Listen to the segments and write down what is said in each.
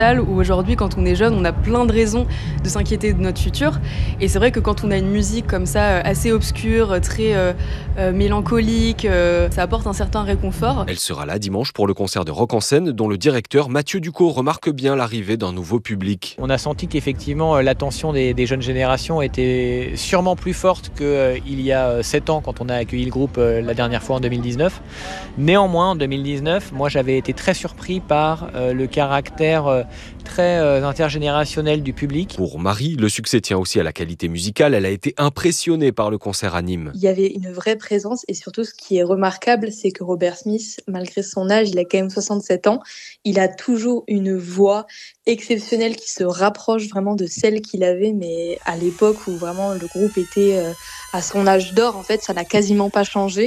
Où aujourd'hui, quand on est jeune, on a plein de raisons de s'inquiéter de notre futur. Et c'est vrai que quand on a une musique comme ça, assez obscure, très mélancolique, ça apporte un certain réconfort. Elle sera là dimanche pour le concert de Rock en scène, dont le directeur Mathieu Ducot remarque bien l'arrivée d'un nouveau public. On a senti qu'effectivement, l'attention des jeunes générations était sûrement plus forte qu'il y a 7 ans, quand on a accueilli le groupe la dernière fois en 2019. Néanmoins, en 2019, moi j'avais été très surpris par le caractère très intergénérationnel du public. Pour Marie, le succès tient aussi à la qualité musicale. Elle a été impressionnée par le concert à Nîmes. Il y avait une vraie présence et surtout ce qui est remarquable, c'est que Robert Smith, malgré son âge, il a quand même 67 ans, il a toujours une voix exceptionnelle qui se rapproche vraiment de celle qu'il avait, mais à l'époque où vraiment le groupe était à son âge d'or, en fait, ça n'a quasiment pas changé.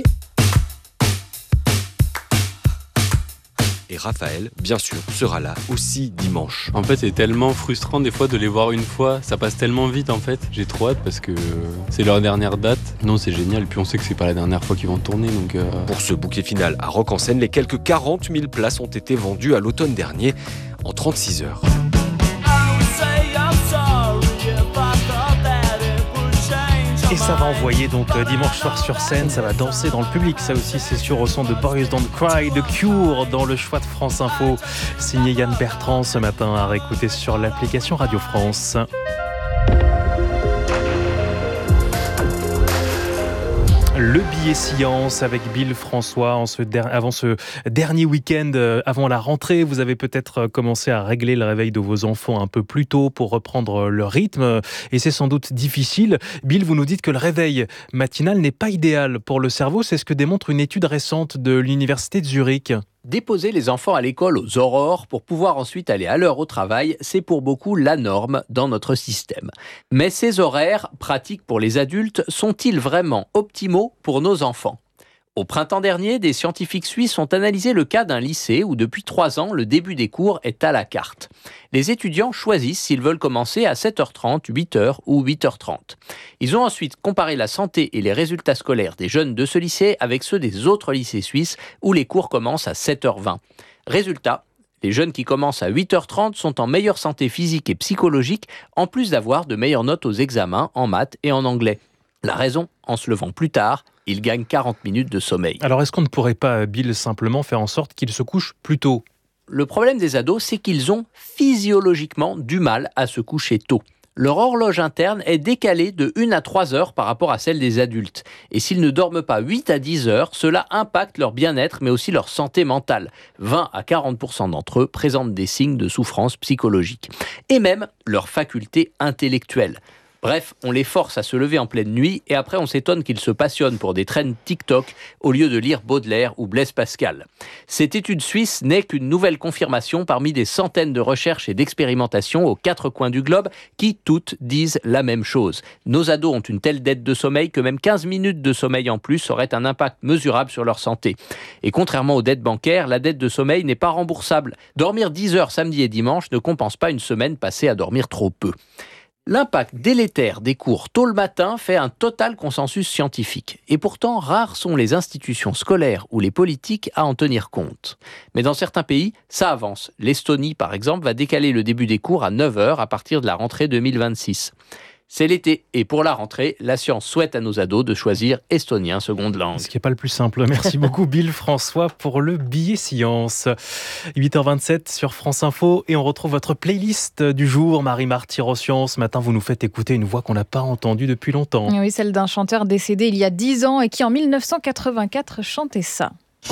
Et Raphaël, bien sûr, sera là aussi dimanche. En fait, c'est tellement frustrant des fois de les voir une fois. Ça passe tellement vite en fait. J'ai trop hâte parce que c'est leur dernière date. Non, c'est génial. Puis on sait que c'est pas la dernière fois qu'ils vont tourner. Donc Pour ce bouquet final à Rock en scène, les quelques 40 000 places ont été vendues à l'automne dernier en 36 heures. Et ça va envoyer donc dimanche soir sur scène, ça va danser dans le public, ça aussi c'est sûr, au son de Boys Don't Cry, de Cure dans le choix de France Info, signé Yann Bertrand ce matin à réécouter sur l'application Radio France. Le billet science avec Bill François avant ce dernier week-end, avant la rentrée. Vous avez peut-être commencé à régler le réveil de vos enfants un peu plus tôt pour reprendre leur rythme et c'est sans doute difficile. Bill, vous nous dites que le réveil matinal n'est pas idéal pour le cerveau. C'est ce que démontre une étude récente de l'Université de Zurich. Déposer les enfants à l'école aux aurores pour pouvoir ensuite aller à l'heure au travail, c'est pour beaucoup la norme dans notre système. Mais ces horaires, pratiques pour les adultes, sont-ils vraiment optimaux pour nos enfants ? Au printemps dernier, des scientifiques suisses ont analysé le cas d'un lycée où depuis 3 ans, le début des cours est à la carte. Les étudiants choisissent s'ils veulent commencer à 7h30, 8h ou 8h30. Ils ont ensuite comparé la santé et les résultats scolaires des jeunes de ce lycée avec ceux des autres lycées suisses où les cours commencent à 7h20. Résultat, les jeunes qui commencent à 8h30 sont en meilleure santé physique et psychologique, en plus d'avoir de meilleures notes aux examens en maths et en anglais. La raison, en se levant plus tard, ils gagnent 40 minutes de sommeil. Alors est-ce qu'on ne pourrait pas, Bill, simplement faire en sorte qu'ils se couchent plus tôt ? Le problème des ados, c'est qu'ils ont physiologiquement du mal à se coucher tôt. Leur horloge interne est décalée de 1 à 3 heures par rapport à celle des adultes. Et s'ils ne dorment pas 8 à 10 heures, cela impacte leur bien-être, mais aussi leur santé mentale. 20 à 40% d'entre eux présentent des signes de souffrance psychologique. Et même leur faculté intellectuelle. Bref, on les force à se lever en pleine nuit et après on s'étonne qu'ils se passionnent pour des trends TikTok au lieu de lire Baudelaire ou Blaise Pascal. Cette étude suisse n'est qu'une nouvelle confirmation parmi des centaines de recherches et d'expérimentations aux 4 coins du globe qui toutes disent la même chose. Nos ados ont une telle dette de sommeil que même 15 minutes de sommeil en plus auraient un impact mesurable sur leur santé. Et contrairement aux dettes bancaires, la dette de sommeil n'est pas remboursable. Dormir 10 heures samedi et dimanche ne compense pas une semaine passée à dormir trop peu. L'impact délétère des cours tôt le matin fait un total consensus scientifique. Et pourtant, rares sont les institutions scolaires ou les politiques à en tenir compte. Mais dans certains pays, ça avance. L'Estonie, par exemple, va décaler le début des cours à 9h à partir de la rentrée 2026. C'est l'été et pour la rentrée, la science souhaite à nos ados de choisir estonien seconde langue. Ce qui n'est pas le plus simple. Merci beaucoup Bill François pour le billet science. 8h27 sur France Info et on retrouve votre playlist du jour. Marie-Marty Rossian, ce matin vous nous faites écouter une voix qu'on n'a pas entendue depuis longtemps. Oui, celle d'un chanteur décédé il y a 10 ans et qui en 1984 chantait ça.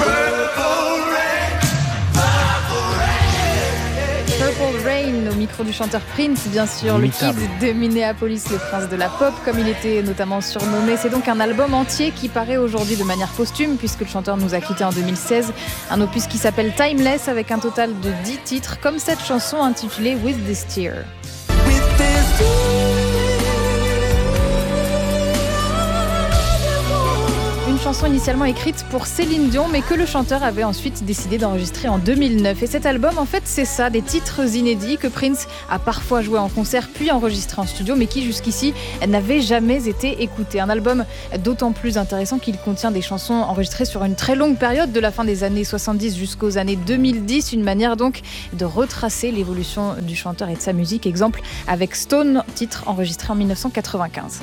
Purple Rain au micro du chanteur Prince, bien sûr, Imitable. Le kid de Minneapolis, le prince de la pop, comme il était notamment surnommé. C'est donc un album entier qui paraît aujourd'hui de manière posthume, puisque le chanteur nous a quittés en 2016. Un opus qui s'appelle Timeless, avec un total de 10 titres, comme cette chanson intitulée With This Tear. Une chanson initialement écrite pour Céline Dion, mais que le chanteur avait ensuite décidé d'enregistrer en 2009. Et cet album, en fait, c'est ça, des titres inédits que Prince a parfois joués en concert, puis enregistrés en studio, mais qui jusqu'ici n'avaient jamais été écoutés. Un album d'autant plus intéressant qu'il contient des chansons enregistrées sur une très longue période, de la fin des années 70 jusqu'aux années 2010. Une manière donc de retracer l'évolution du chanteur et de sa musique. Exemple avec Stone, titre enregistré en 1995.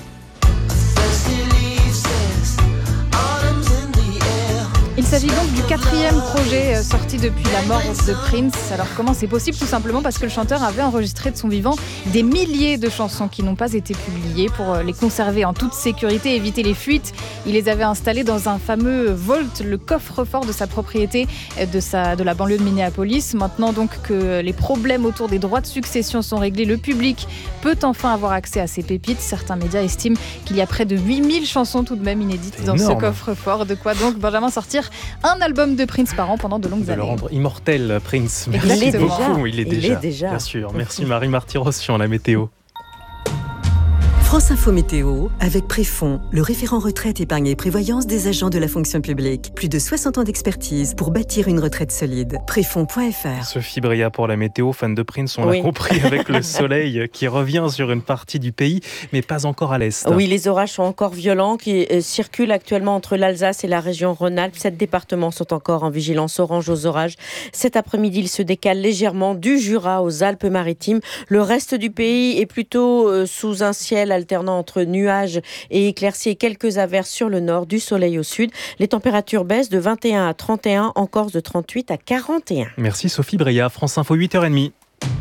Il s'agit donc du 4e projet sorti depuis la mort de Prince. Alors comment c'est possible? Tout simplement parce que le chanteur avait enregistré de son vivant des milliers de chansons qui n'ont pas été publiées. Pour les conserver en toute sécurité, éviter les fuites, il les avait installées dans un fameux vault, le coffre-fort de sa propriété de la banlieue de Minneapolis. Maintenant donc que les problèmes autour des droits de succession sont réglés, le public peut enfin avoir accès à ces pépites. Certains médias estiment qu'il y a près de 8000 chansons tout de même inédites dans ce coffre-fort. De quoi donc, Benjamin, sortir un album de Prince par an pendant de longues années. De le rendre immortel, Prince. Merci beaucoup. Il est déjà. Bien sûr. Merci Marie Marty-Rossian, la météo. France Info Météo, avec Préfond, le référent retraite, épargne et prévoyance des agents de la fonction publique. Plus de 60 ans d'expertise pour bâtir une retraite solide. Préfond.fr. Sophie Bria pour la météo, fan de Prince, on l'a compris, avec le soleil qui revient sur une partie du pays, mais pas encore à l'est. Oui, les orages sont encore violents, qui circulent actuellement entre l'Alsace et la région Rhône-Alpes. 7 départements sont encore en vigilance orange aux orages. Cet après-midi, ils se décalent légèrement du Jura aux Alpes-Maritimes. Le reste du pays est plutôt sous un ciel alternant entre nuages et éclaircies et quelques averses sur le nord, du soleil au sud. Les températures baissent de 21 à 31, en Corse de 38 à 41. Merci Sophie Bria, France Info 8h30.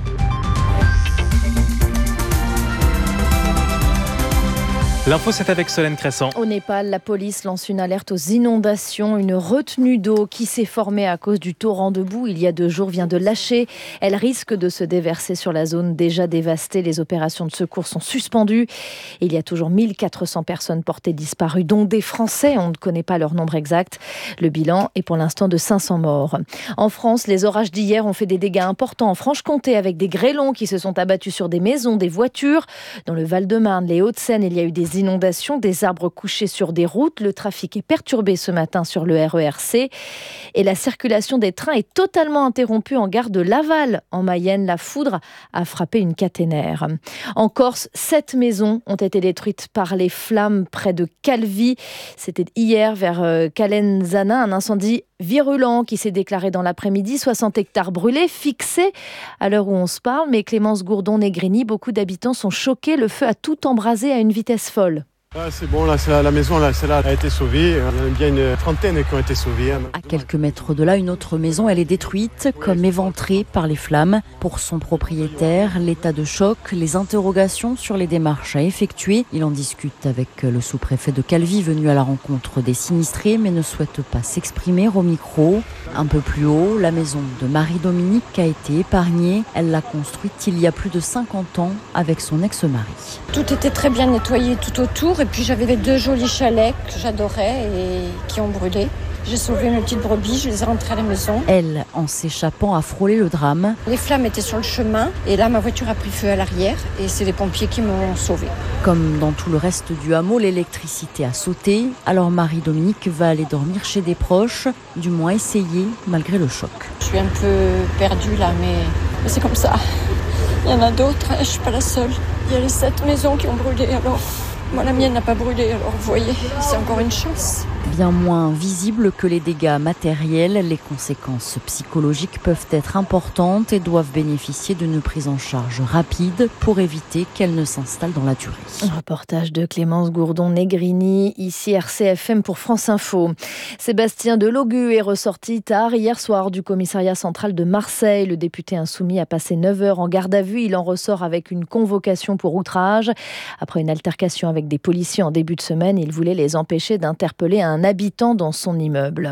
L'info, c'est avec Solène Crescent. Au Népal, la police lance une alerte aux inondations. Une retenue d'eau qui s'est formée à cause du torrent de boue il y a 2 jours vient de lâcher. Elle risque de se déverser sur la zone déjà dévastée. Les opérations de secours sont suspendues. Il y a toujours 1400 personnes portées disparues, dont des Français. On ne connaît pas leur nombre exact. Le bilan est pour l'instant de 500 morts. En France, les orages d'hier ont fait des dégâts importants en Franche-Comté, avec des grêlons qui se sont abattus sur des maisons, des voitures. Dans le Val-de-Marne, les Hauts-de-Seine, il y a eu des inondations, des arbres couchés sur des routes. Le trafic est perturbé ce matin sur le RERC et la circulation des trains est totalement interrompue en gare de Laval. En Mayenne, la foudre a frappé une caténaire. En Corse, 7 maisons ont été détruites par les flammes près de Calvi. C'était hier vers Calenzana, un incendie virulent qui s'est déclaré dans l'après-midi. 60 hectares brûlés, fixés à l'heure où on se parle. Mais Clémence Gourdon-Negrini, beaucoup d'habitants sont choqués. Le feu a tout embrasé à une vitesse folle. Ah, c'est bon, là, la maison là, celle-là a été sauvée. Il y en a bien une trentaine qui ont été sauvées. À quelques mètres de là, une autre maison, elle est détruite, comme éventrée par les flammes. Pour son propriétaire, l'état de choc, les interrogations sur les démarches à effectuer. Il en discute avec le sous-préfet de Calvi, venu à la rencontre des sinistrés, mais ne souhaite pas s'exprimer au micro. Un peu plus haut, la maison de Marie-Dominique a été épargnée. Elle l'a construite il y a plus de 50 ans avec son ex-mari. Tout était très bien nettoyé tout autour. Et puis j'avais 2 jolis chalets que j'adorais et qui ont brûlé. J'ai sauvé mes petites brebis, je les ai rentrées à la maison. Elle, en s'échappant, a frôlé le drame. Les flammes étaient sur le chemin et là ma voiture a pris feu à l'arrière et c'est les pompiers qui m'ont sauvée. Comme dans tout le reste du hameau, l'électricité a sauté. Alors Marie-Dominique va aller dormir chez des proches, du moins essayer malgré le choc. Je suis un peu perdue là, mais c'est comme ça. Il y en a d'autres, je ne suis pas la seule. Il y a les 7 maisons qui ont brûlé alors... Moi, la mienne n'a pas brûlé, alors vous voyez, c'est encore une chance. Bien moins visible que les dégâts matériels, les conséquences psychologiques peuvent être importantes et doivent bénéficier d'une prise en charge rapide pour éviter qu'elles ne s'installent dans la durée. Un reportage de Clémence Gourdon-Negrini, ici RCFM pour France Info. Sébastien Delogu est ressorti tard hier soir du commissariat central de Marseille. Le député insoumis a passé 9 heures en garde à vue. Il en ressort avec une convocation pour outrage. Après une altercation avec des policiers en début de semaine, il voulait les empêcher d'interpeller un habitant dans son immeuble.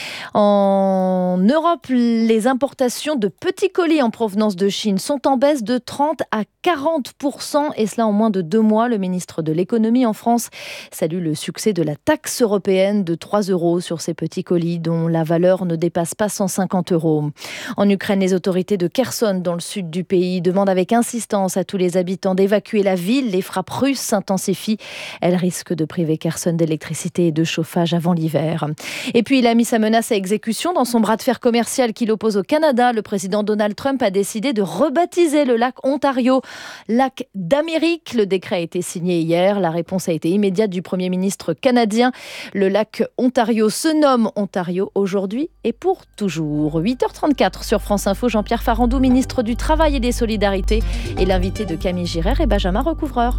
En Europe, les importations de petits colis en provenance de Chine sont en baisse de 30 à 40%, et cela en moins de 2 mois. Le ministre de l'économie en France salue le succès de la taxe européenne de 3 € sur ces petits colis dont la valeur ne dépasse pas 150 €. En Ukraine, les autorités de Kherson, dans le sud du pays, demandent avec insistance à tous les habitants d'évacuer la ville. Les frappes russes s'intensifient. Elles risquent de priver Kherson d'électricité et de chauffage avant l'hiver. Et puis il a mis sa menace à exécution dans son bras de fer commercial qui l'oppose au Canada. Le président Donald Trump a décidé de rebaptiser le lac Ontario lac d'Amérique. Le décret a été signé hier. La réponse a été immédiate du Premier ministre canadien. Le lac Ontario se nomme Ontario aujourd'hui et pour toujours. 8h34 sur France Info, Jean-Pierre Farandou, ministre du Travail et des Solidarités, et l'invité de Camille Girard et Benjamin Recouvreur.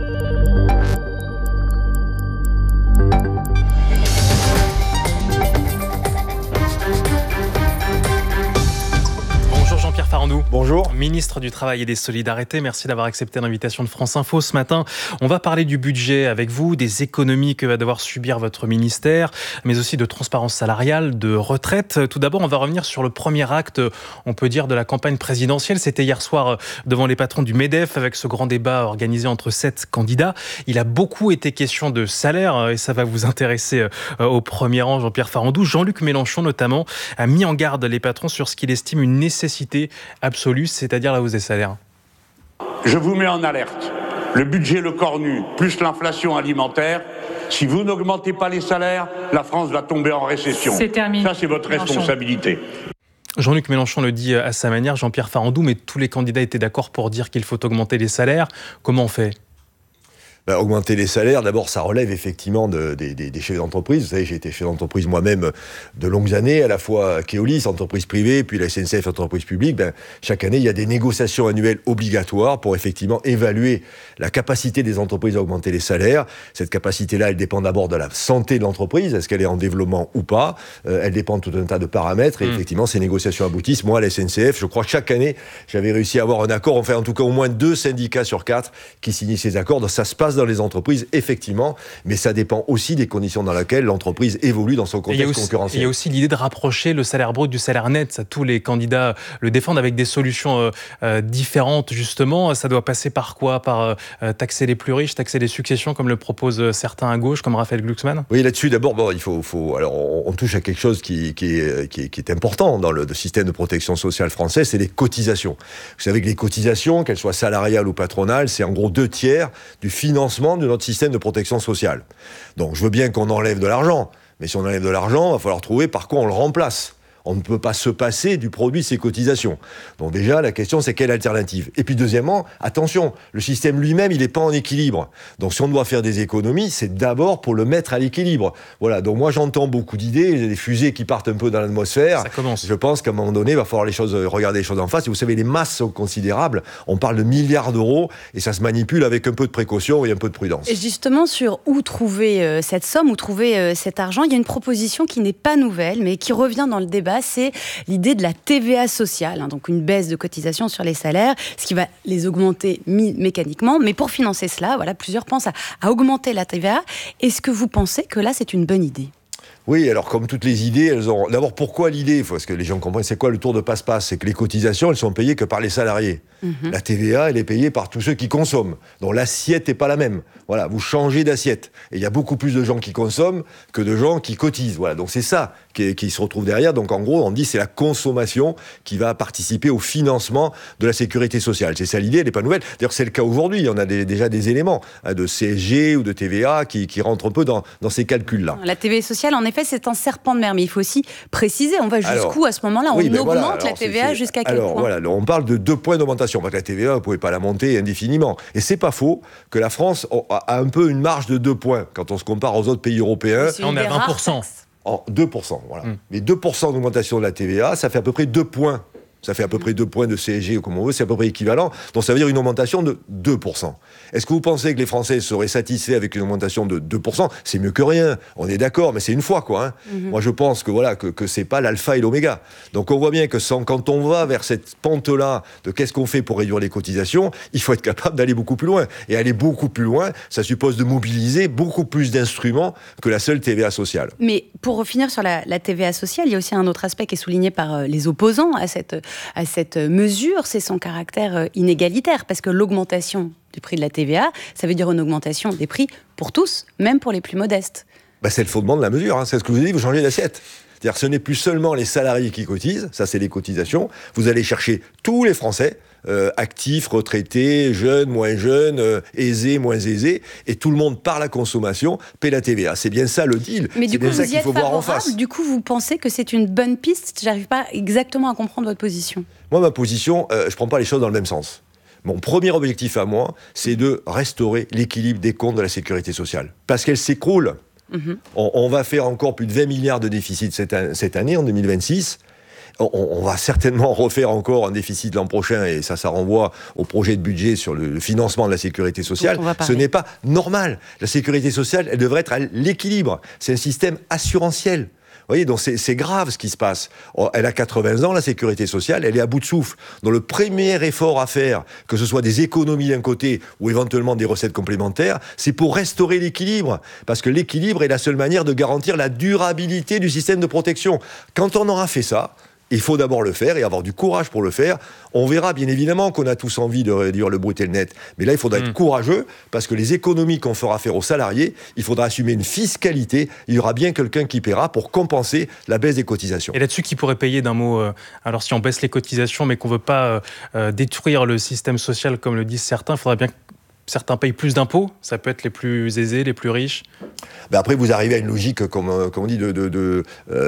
Jean-Pierre Farandou. Bonjour. Ministre du Travail et des Solidarités, merci d'avoir accepté l'invitation de France Info ce matin. On va parler du budget avec vous, des économies que va devoir subir votre ministère, mais aussi de transparence salariale, de retraite. Tout d'abord, on va revenir sur le premier acte, on peut dire, de la campagne présidentielle. C'était hier soir devant les patrons du MEDEF avec ce grand débat organisé entre 7 candidats. Il a beaucoup été question de salaire et ça va vous intéresser au premier rang, Jean-Pierre Farandou. Jean-Luc Mélenchon, notamment, a mis en garde les patrons sur ce qu'il estime une nécessité absolue, c'est-à-dire la hausse des salaires. Je vous mets en alerte. Le budget le cornu, plus l'inflation alimentaire, si vous n'augmentez pas les salaires, la France va tomber en récession. C'est terminé. Ça, c'est votre responsabilité. Jean-Luc Mélenchon le dit à sa manière, Jean-Pierre Farandou, mais tous les candidats étaient d'accord pour dire qu'il faut augmenter les salaires. Comment on fait ? Augmenter les salaires, d'abord, ça relève effectivement des chefs d'entreprise. Vous savez, j'ai été chef d'entreprise moi-même de longues années, à la fois Keolis, entreprise privée, puis la SNCF, entreprise publique. Chaque année, il y a des négociations annuelles obligatoires pour effectivement évaluer la capacité des entreprises à augmenter les salaires. Cette capacité-là, elle dépend d'abord de la santé de l'entreprise, est-ce qu'elle est en développement ou pas. Elle dépend de tout un tas de paramètres, et effectivement, ces négociations aboutissent. Moi, à la SNCF, je crois que chaque année, j'avais réussi à avoir un accord, enfin en tout cas au moins 2 syndicats sur 4 qui signent ces accords. Donc ça se passe dans les entreprises, effectivement, mais ça dépend aussi des conditions dans lesquelles l'entreprise évolue dans son contexte concurrentiel. Il y a aussi l'idée de rapprocher le salaire brut du salaire net. Ça, tous les candidats le défendent avec des solutions différentes, justement. Ça doit passer par quoi ? Par taxer les plus riches, taxer les successions, comme le proposent certains à gauche, comme Raphaël Glucksmann ? Oui, là-dessus, d'abord, il faut alors, on touche à quelque chose qui est important dans le système de protection sociale français, c'est les cotisations. Vous savez que les cotisations, qu'elles soient salariales ou patronales, c'est en gros 2/3 du financement de notre système de protection sociale. Donc je veux bien qu'on enlève de l'argent, mais si on enlève de l'argent, il va falloir trouver par quoi on le remplace. On ne peut pas se passer du produit de ces cotisations. Donc déjà, la question, c'est quelle alternative ? Et puis deuxièmement, attention, le système lui-même, il n'est pas en équilibre. Donc si on doit faire des économies, c'est d'abord pour le mettre à l'équilibre. Voilà, donc moi j'entends beaucoup d'idées, il y a des fusées qui partent un peu dans l'atmosphère. Ça commence. Je pense qu'à un moment donné, il va falloir regarder les choses en face. Et vous savez, les masses sont considérables. On parle de milliards d'euros et ça se manipule avec un peu de précaution et un peu de prudence. Et justement, sur où trouver cette somme, où trouver cet argent, il y a une proposition qui n'est pas nouvelle, mais qui revient dans le débat. C'est l'idée de la TVA sociale, donc une baisse de cotisation sur les salaires, ce qui va les augmenter mécaniquement. Mais pour financer cela, plusieurs pensent à augmenter la TVA. Est-ce que vous pensez que là, c'est une bonne idée ? Oui, alors comme toutes les idées, elles ont... D'abord, pourquoi l'idée ? Parce que les gens comprennent, c'est quoi le tour de passe-passe ? C'est que les cotisations, elles sont payées que par les salariés. La TVA, elle est payée par tous ceux qui consomment. Donc l'assiette n'est pas la même. Voilà, vous changez d'assiette. Et il y a beaucoup plus de gens qui consomment que de gens qui cotisent. Voilà, donc c'est ça qui se retrouve derrière. Donc en gros, on dit c'est la consommation qui va participer au financement de la sécurité sociale. C'est ça l'idée, elle n'est pas nouvelle. D'ailleurs, c'est le cas aujourd'hui. On a déjà des éléments de CSG ou de TVA qui rentrent un peu dans ces calculs-là. La TVA sociale, en effet, c'est un serpent de mer. Mais il faut aussi préciser, on va jusqu'où à ce moment-là ? On augmente la TVA jusqu'à quel point ? Voilà, on parle de 2 points d'augmentation. Parce que la TVA, vous ne pouvez pas la monter indéfiniment. Et c'est pas faux que la France a un peu une marge de 2 points quand on se compare aux autres pays européens. On est à 20%. En 2%, voilà. Mais 2% d'augmentation de la TVA, ça fait à peu près 2 points. Ça fait à peu près 2 points de CSG ou comme on veut, c'est à peu près équivalent. Donc ça veut dire une augmentation de 2%. Est-ce que vous pensez que les Français seraient satisfaits avec une augmentation de 2% ? C'est mieux que rien, on est d'accord, mais c'est une fois, quoi. Moi, je pense que c'est pas l'alpha et l'oméga. Donc on voit bien que quand on va vers cette pente-là de qu'est-ce qu'on fait pour réduire les cotisations, il faut être capable d'aller beaucoup plus loin. Et aller beaucoup plus loin, ça suppose de mobiliser beaucoup plus d'instruments que la seule TVA sociale. Mais pour finir sur la TVA sociale, il y a aussi un autre aspect qui est souligné par les opposants à cette mesure, c'est son caractère inégalitaire, parce que l'augmentation du prix de la TVA, ça veut dire une augmentation des prix pour tous, même pour les plus modestes. C'est le fondement de la mesure, c'est ce que vous avez dit, vous changez d'assiette. C'est-à-dire que ce n'est plus seulement les salariés qui cotisent, ça c'est les cotisations, vous allez chercher tous les Français, actifs, retraités, jeunes, moins jeunes, aisés, moins aisés, et tout le monde par la consommation paie la TVA. C'est bien ça le deal. Mais c'est du coup, bien ça vous y qu'il êtes faut voir en face. favorable. Du coup, vous pensez que c'est une bonne piste? J'arrive pas exactement à comprendre votre position. Moi, ma position, je prends pas les choses dans le même sens. Mon premier objectif à moi, c'est de restaurer l'équilibre des comptes de la sécurité sociale. Parce qu'elle s'écroule. On va faire encore plus de 20 milliards de déficit cette année, en 2026. On va certainement refaire encore un déficit l'an prochain, et ça renvoie au projet de budget sur le financement de la sécurité sociale. Ce n'est pas normal. La sécurité sociale, elle devrait être à l'équilibre. C'est un système assurantiel. Vous voyez, donc c'est grave ce qui se passe. Elle a 80 ans, la sécurité sociale, elle est à bout de souffle. Donc le premier effort à faire, que ce soit des économies d'un côté ou éventuellement des recettes complémentaires, c'est pour restaurer l'équilibre. Parce que l'équilibre est la seule manière de garantir la durabilité du système de protection. Quand on aura fait ça, il faut d'abord le faire et avoir du courage pour le faire. On verra bien évidemment qu'on a tous envie de réduire le brut et le net. Mais là, il faudra être courageux parce que les économies qu'on fera faire aux salariés, il faudra assumer une fiscalité. Il y aura bien quelqu'un qui paiera pour compenser la baisse des cotisations. Et là-dessus, qui pourrait payer d'un mot alors si on baisse les cotisations mais qu'on ne veut pas détruire le système social comme le disent certains, il faudrait bien que certains payent plus d'impôts. Ça peut être les plus aisés, les plus riches. Après, vous arrivez à une logique, comme on dit, de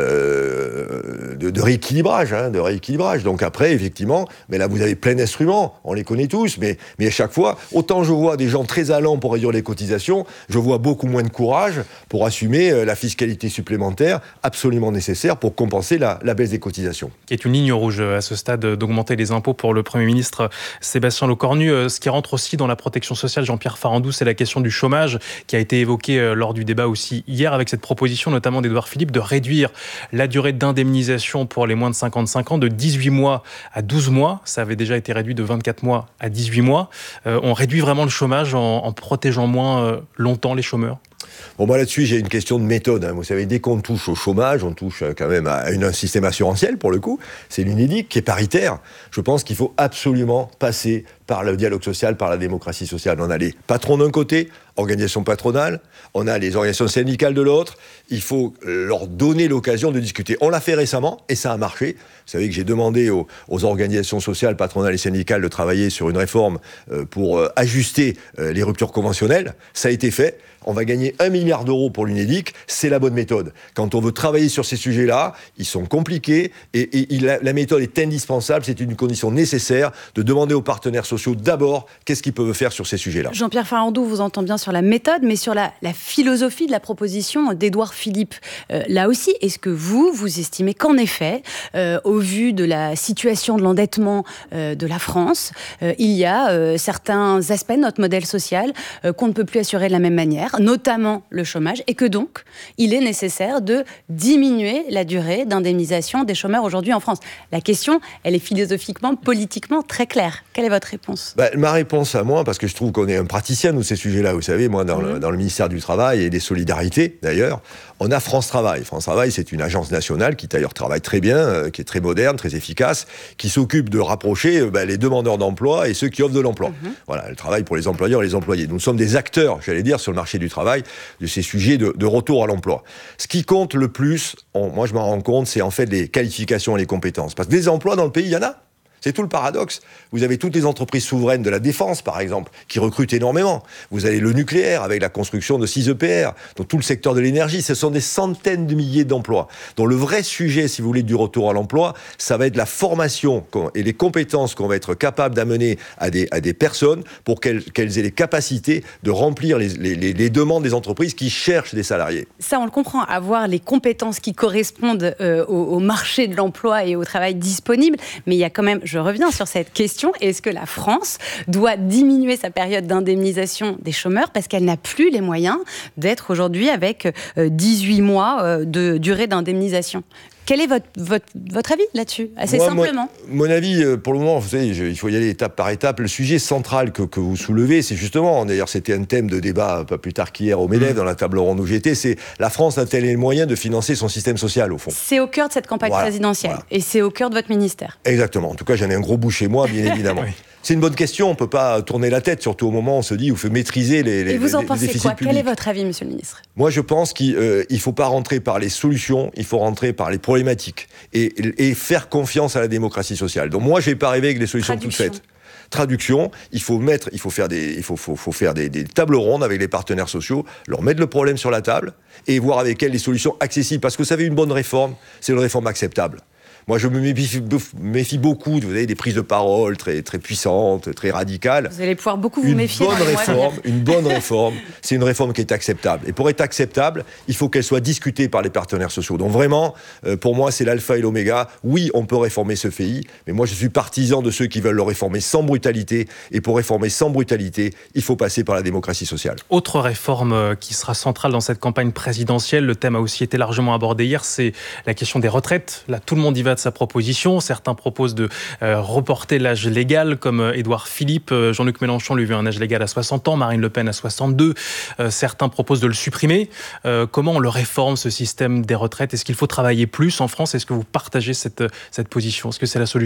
rééquilibrage, de rééquilibrage. Donc après, effectivement, mais là, vous avez plein d'instruments, on les connaît tous, mais à chaque fois, autant je vois des gens très allants pour réduire les cotisations, je vois beaucoup moins de courage pour assumer la fiscalité supplémentaire absolument nécessaire pour compenser la baisse des cotisations. Qui est une ligne rouge à ce stade d'augmenter les impôts pour le Premier ministre Sébastien Lecornu. Ce qui rentre aussi dans la protection sociale, Jean-Pierre Farandou, c'est la question du chômage qui a été évoquée lors du débat aussi hier avec cette proposition notamment d'Édouard Philippe de réduire la durée d'indemnisation pour les moins de 55 ans de 18 mois à 12 mois. Ça avait déjà été réduit de 24 mois à 18 mois. On réduit vraiment le chômage en protégeant moins longtemps les chômeurs. Bon, moi là-dessus, j'ai une question de méthode. Vous savez, dès qu'on touche au chômage, on touche quand même à un système assurantiel, pour le coup. C'est l'UNEDIC qui est paritaire. Je pense qu'il faut absolument passer par le dialogue social, par la démocratie sociale. On a les patrons d'un côté, organisations patronales, on a les organisations syndicales de l'autre. Il faut leur donner l'occasion de discuter. On l'a fait récemment et ça a marché. Vous savez que j'ai demandé aux organisations sociales, patronales et syndicales de travailler sur une réforme pour ajuster les ruptures conventionnelles. Ça a été fait. On va gagner 1 milliard d'euros pour l'UNEDIC. C'est la bonne méthode. Quand on veut travailler sur ces sujets-là, ils sont compliqués et la méthode est indispensable. C'est une condition nécessaire de demander aux partenaires sociaux d'abord qu'est-ce qu'ils peuvent faire sur ces sujets-là. Jean-Pierre Farandou vous entend bien sur la méthode, mais sur la philosophie de la proposition d'Édouard Philippe. Là aussi, est-ce que vous estimez qu'en effet, au vu de la situation de l'endettement de la France, il y a certains aspects de notre modèle social qu'on ne peut plus assurer de la même manière, notamment le chômage, et que donc, il est nécessaire de diminuer la durée d'indemnisation des chômeurs aujourd'hui en France? La question, elle est philosophiquement, politiquement très claire. Quelle est votre réponse? Ma réponse à moi, parce que je trouve qu'on est un praticien de ces sujets-là, vous savez, moi, dans le ministère du Travail et des Solidarités, d'ailleurs, on a France Travail. France Travail, c'est une agence nationale qui, d'ailleurs, travaille très bien, qui est très moderne, très efficace, qui s'occupe de rapprocher les demandeurs d'emploi et ceux qui offrent de l'emploi. Voilà, elle travaille pour les employeurs et les employés. Nous sommes des acteurs, j'allais dire, sur le marché du travail, de ces sujets de retour à l'emploi. Ce qui compte le plus, moi je m'en rends compte, c'est en fait les qualifications et les compétences. Parce que des emplois dans le pays, il y en a. C'est tout le paradoxe. Vous avez toutes les entreprises souveraines de la défense, par exemple, qui recrutent énormément. Vous avez le nucléaire, avec la construction de 6 EPR, donc tout le secteur de l'énergie. Ce sont des centaines de milliers d'emplois. Donc le vrai sujet, si vous voulez, du retour à l'emploi, ça va être la formation et les compétences qu'on va être capable d'amener à des personnes pour qu'elles aient les capacités de remplir les demandes des entreprises qui cherchent des salariés. Ça, on le comprend, avoir les compétences qui correspondent au marché de l'emploi et au travail disponible. Mais il y a quand même, je reviens sur cette question, est-ce que la France doit diminuer sa période d'indemnisation des chômeurs parce qu'elle n'a plus les moyens d'être aujourd'hui avec 18 mois de durée d'indemnisation? Quel est votre avis là-dessus, assez simplement? Mon avis, pour le moment, vous savez, il faut y aller étape par étape. Le sujet central que vous soulevez, c'est justement, d'ailleurs c'était un thème de débat pas plus tard qu'hier au MEDEF, dans la table ronde où j'étais, c'est la France a-t-elle les moyens de financer son système social, au fond? C'est au cœur de cette campagne présidentielle, et c'est au cœur de votre ministère. Exactement, en tout cas j'en ai un gros bout chez moi, bien évidemment. Oui. C'est une bonne question, on ne peut pas tourner la tête, surtout au moment où on se dit, il faut maîtriser les déficits publics. Et vous en pensez quoi? Quel est votre avis, monsieur le ministre? Moi, je pense qu'il ne faut pas rentrer par les solutions, il faut rentrer par les problématiques et faire confiance à la démocratie sociale. Donc moi, je n'ai pas arrivé avec des solutions toutes faites. Traduction, il faut faire des tables rondes avec les partenaires sociaux, leur mettre le problème sur la table et voir avec elles les solutions accessibles. Parce que vous savez, une bonne réforme, c'est une réforme acceptable. Moi, je me méfie beaucoup, vous avez des prises de parole très, très puissantes, très radicales. Vous allez pouvoir beaucoup vous méfier. Une bonne réforme, c'est une réforme qui est acceptable. Et pour être acceptable, il faut qu'elle soit discutée par les partenaires sociaux. Donc vraiment, pour moi, c'est l'alpha et l'oméga. Oui, on peut réformer ce pays, mais moi, je suis partisan de ceux qui veulent le réformer sans brutalité. Et pour réformer sans brutalité, il faut passer par la démocratie sociale. Autre réforme qui sera centrale dans cette campagne présidentielle, le thème a aussi été largement abordé hier, c'est la question des retraites. Là, tout le monde y va de sa proposition. Certains proposent de reporter l'âge légal, comme Édouard Philippe. Jean-Luc Mélenchon lui veut un âge légal à 60 ans, Marine Le Pen à 62. Certains proposent de le supprimer. Comment on le réforme, ce système des retraites ? Est-ce qu'il faut travailler plus en France ? Est-ce que vous partagez cette position ? Est-ce que c'est la solution ?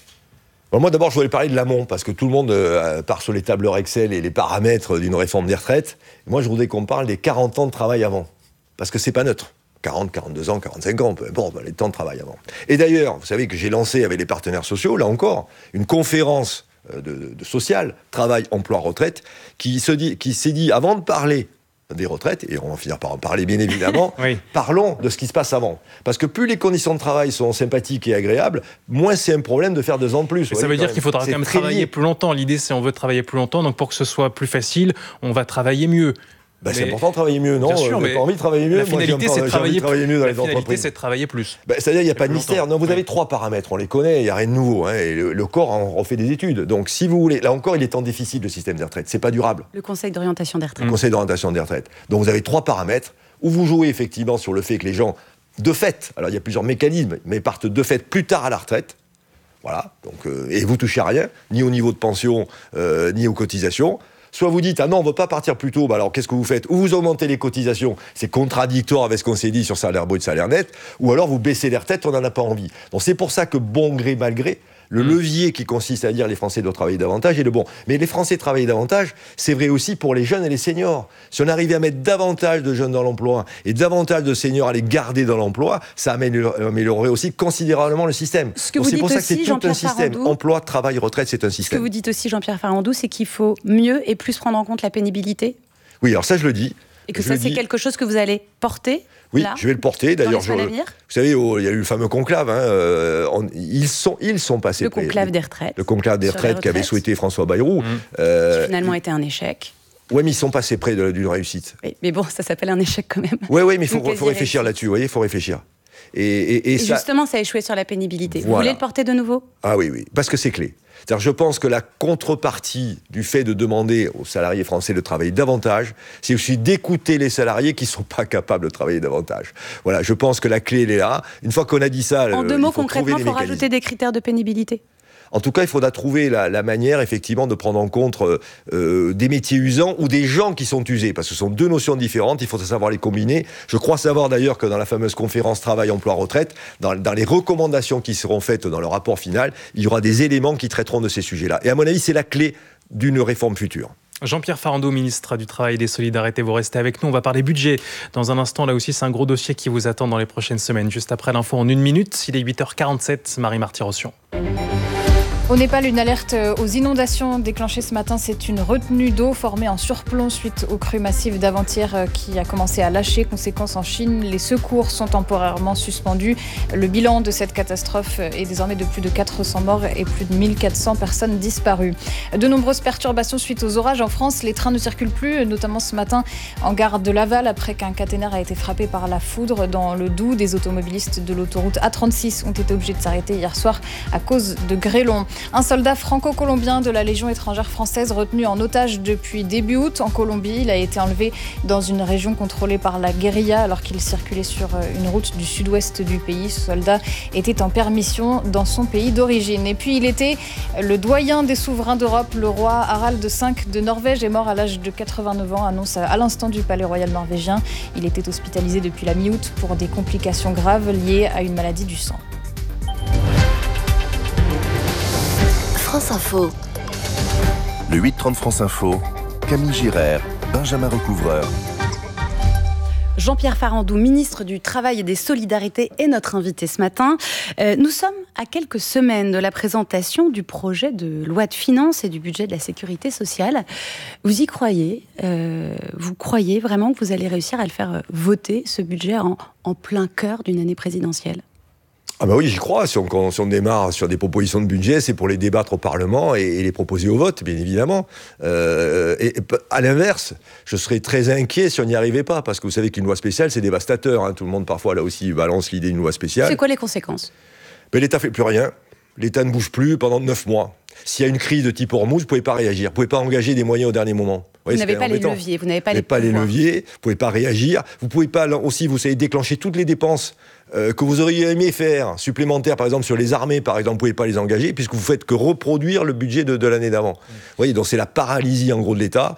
Bon, moi, d'abord, je voulais parler de l'amont, parce que tout le monde part sur les tableurs Excel et les paramètres d'une réforme des retraites. Moi, je voudrais qu'on parle des 40 ans de travail avant, parce que c'est pas neutre. 40, 42 ans, 45 ans, peu importe, les temps de travail avant. Et d'ailleurs, vous savez que j'ai lancé avec les partenaires sociaux, là encore, une conférence de sociale, travail, emploi, retraite, qui s'est dit, avant de parler des retraites, et on va finir par en parler bien évidemment, oui. Parlons de ce qui se passe avant. Parce que plus les conditions de travail sont sympathiques et agréables, moins c'est un problème de faire 2 ans de plus. Ça veut dire qu'il faudra quand même travailler plus longtemps. L'idée, c'est on veut travailler plus longtemps, donc pour que ce soit plus facile, on va travailler mieux. C'est important de travailler mieux, non ? Bien sûr, j'ai pas envie de travailler mieux. La finalité, c'est de travailler mieux dans les entreprises. La finalité, c'est de travailler plus. C'est-à-dire, il n'y a pas de mystère. Non, vous avez 3 paramètres, on les connaît, il n'y a rien de nouveau. Hein, et le corps en refait des études. Donc, si vous voulez, là encore, il est en déficit, le système des retraites. C'est pas durable. Le Conseil d'orientation des retraites. Le Conseil d'orientation des retraites. Donc, vous avez 3 paramètres où vous jouez effectivement sur le fait que les gens, de fait, alors il y a plusieurs mécanismes, mais partent de fait plus tard à la retraite. Voilà. Donc, et vous touchez à rien, ni au niveau de pension, ni aux cotisations. Soit vous dites, ah non, on ne veut pas partir plus tôt, bah alors qu'est-ce que vous faites ? Ou vous augmentez les cotisations, c'est contradictoire avec ce qu'on s'est dit sur salaire brut, salaire net, ou alors vous baissez les retraites, on n'en a pas envie. Donc c'est pour ça que bon gré, mal gré, le levier qui consiste à dire les Français doivent travailler davantage est le bon. Mais les Français travaillent davantage, c'est vrai aussi pour les jeunes et les seniors. Si on arrivait à mettre davantage de jeunes dans l'emploi et davantage de seniors à les garder dans l'emploi, ça améliorerait aussi considérablement le système. C'est pour ça que c'est tout un système. Emploi, travail, retraite, c'est un système. Ce que vous dites aussi, Jean-Pierre Farandou, c'est qu'il faut mieux et plus prendre en compte la pénibilité. Oui, alors ça, je le dis. Et que ça, c'est quelque chose que vous allez porter. Oui, là, je vais le porter. D'ailleurs, vous savez, il y a eu le fameux conclave. Hein, ils sont passés. Le conclave des retraites. Le conclave des retraites qu'avait souhaité François Bayrou. Qui finalement était un échec. Oui, mais ils sont passés près d'une réussite. Oui, mais bon, ça s'appelle un échec quand même. Oui, mais il faut réfléchir là-dessus. Vous voyez, il faut réfléchir. Et ça... justement, ça a échoué sur la pénibilité. Voilà. Vous voulez le porter de nouveau ? Ah oui, parce que c'est clé. C'est-à-dire, je pense que la contrepartie du fait de demander aux salariés français de travailler davantage, c'est aussi d'écouter les salariés qui ne sont pas capables de travailler davantage. Voilà, je pense que la clé, elle est là. Une fois qu'on a dit ça, en 2 mots, concrètement, il faut rajouter des critères de pénibilité. En tout cas, il faudra trouver la manière, effectivement, de prendre en compte des métiers usants ou des gens qui sont usés, parce que ce sont 2 notions différentes, il faut savoir les combiner. Je crois savoir d'ailleurs que dans la fameuse conférence Travail, Emploi, Retraite, dans les recommandations qui seront faites dans le rapport final, il y aura des éléments qui traiteront de ces sujets-là. Et à mon avis, c'est la clé d'une réforme future. Jean-Pierre Farandou, ministre du Travail et des Solidarités, vous restez avec nous. On va parler budget dans un instant. Là aussi, c'est un gros dossier qui vous attend dans les prochaines semaines. Juste après l'info en 1 minute, il est 8h47. Marie Marty-Rossian. Au Népal, une alerte aux inondations déclenchée ce matin. C'est une retenue d'eau formée en surplomb suite aux crues massives d'avant-hier qui a commencé à lâcher. Conséquence en Chine, les secours sont temporairement suspendus. Le bilan de cette catastrophe est désormais de plus de 400 morts et plus de 1400 personnes disparues. De nombreuses perturbations suite aux orages en France. Les trains ne circulent plus, notamment ce matin en gare de Laval, après qu'un caténaire a été frappé par la foudre dans le Doubs. Des automobilistes de l'autoroute A36 ont été obligés de s'arrêter hier soir à cause de grêlons. Un soldat franco-colombien de la Légion étrangère française retenu en otage depuis début août en Colombie. Il a été enlevé dans une région contrôlée par la guérilla alors qu'il circulait sur une route du sud-ouest du pays. Ce soldat était en permission dans son pays d'origine. Et puis il était le doyen des souverains d'Europe. Le roi Harald V de Norvège est mort à l'âge de 89 ans, annonce à l'instant du palais royal norvégien. Il était hospitalisé depuis la mi-août pour des complications graves liées à une maladie du sang. France Info. Le 8-30 France Info, Camille Girard, Benjamin Recouvreur. Jean-Pierre Farandou, ministre du Travail et des Solidarités, est notre invité ce matin. Nous sommes à quelques semaines de la présentation du projet de loi de finances et du budget de la sécurité sociale. Vous y croyez ? Vous croyez vraiment que vous allez réussir à le faire voter, ce budget, en plein cœur d'une année présidentielle ? Ah bah oui, j'y crois. Si on démarre sur des propositions de budget, c'est pour les débattre au Parlement et les proposer au vote, bien évidemment. Et à l'inverse, je serais très inquiet si on n'y arrivait pas, parce que vous savez qu'une loi spéciale, c'est dévastateur. Hein. Tout le monde, parfois, là aussi, balance l'idée d'une loi spéciale. C'est quoi les conséquences ? L'État ne fait plus rien. L'État ne bouge plus pendant 9 mois. S'il y a une crise de type Hormuz, vous ne pouvez pas réagir. Vous ne pouvez pas engager des moyens au dernier moment. Vous n'avez pas les leviers, vous n'avez pas les pouvoirs. Vous ne pouvez pas réagir. Vous ne pouvez pas aussi, vous savez, déclencher toutes les dépenses que vous auriez aimé faire, supplémentaires, par exemple, sur les armées, par exemple, vous ne pouvez pas les engager, puisque vous ne faites que reproduire le budget de l'année d'avant. Vous voyez, donc c'est la paralysie, en gros, de l'État.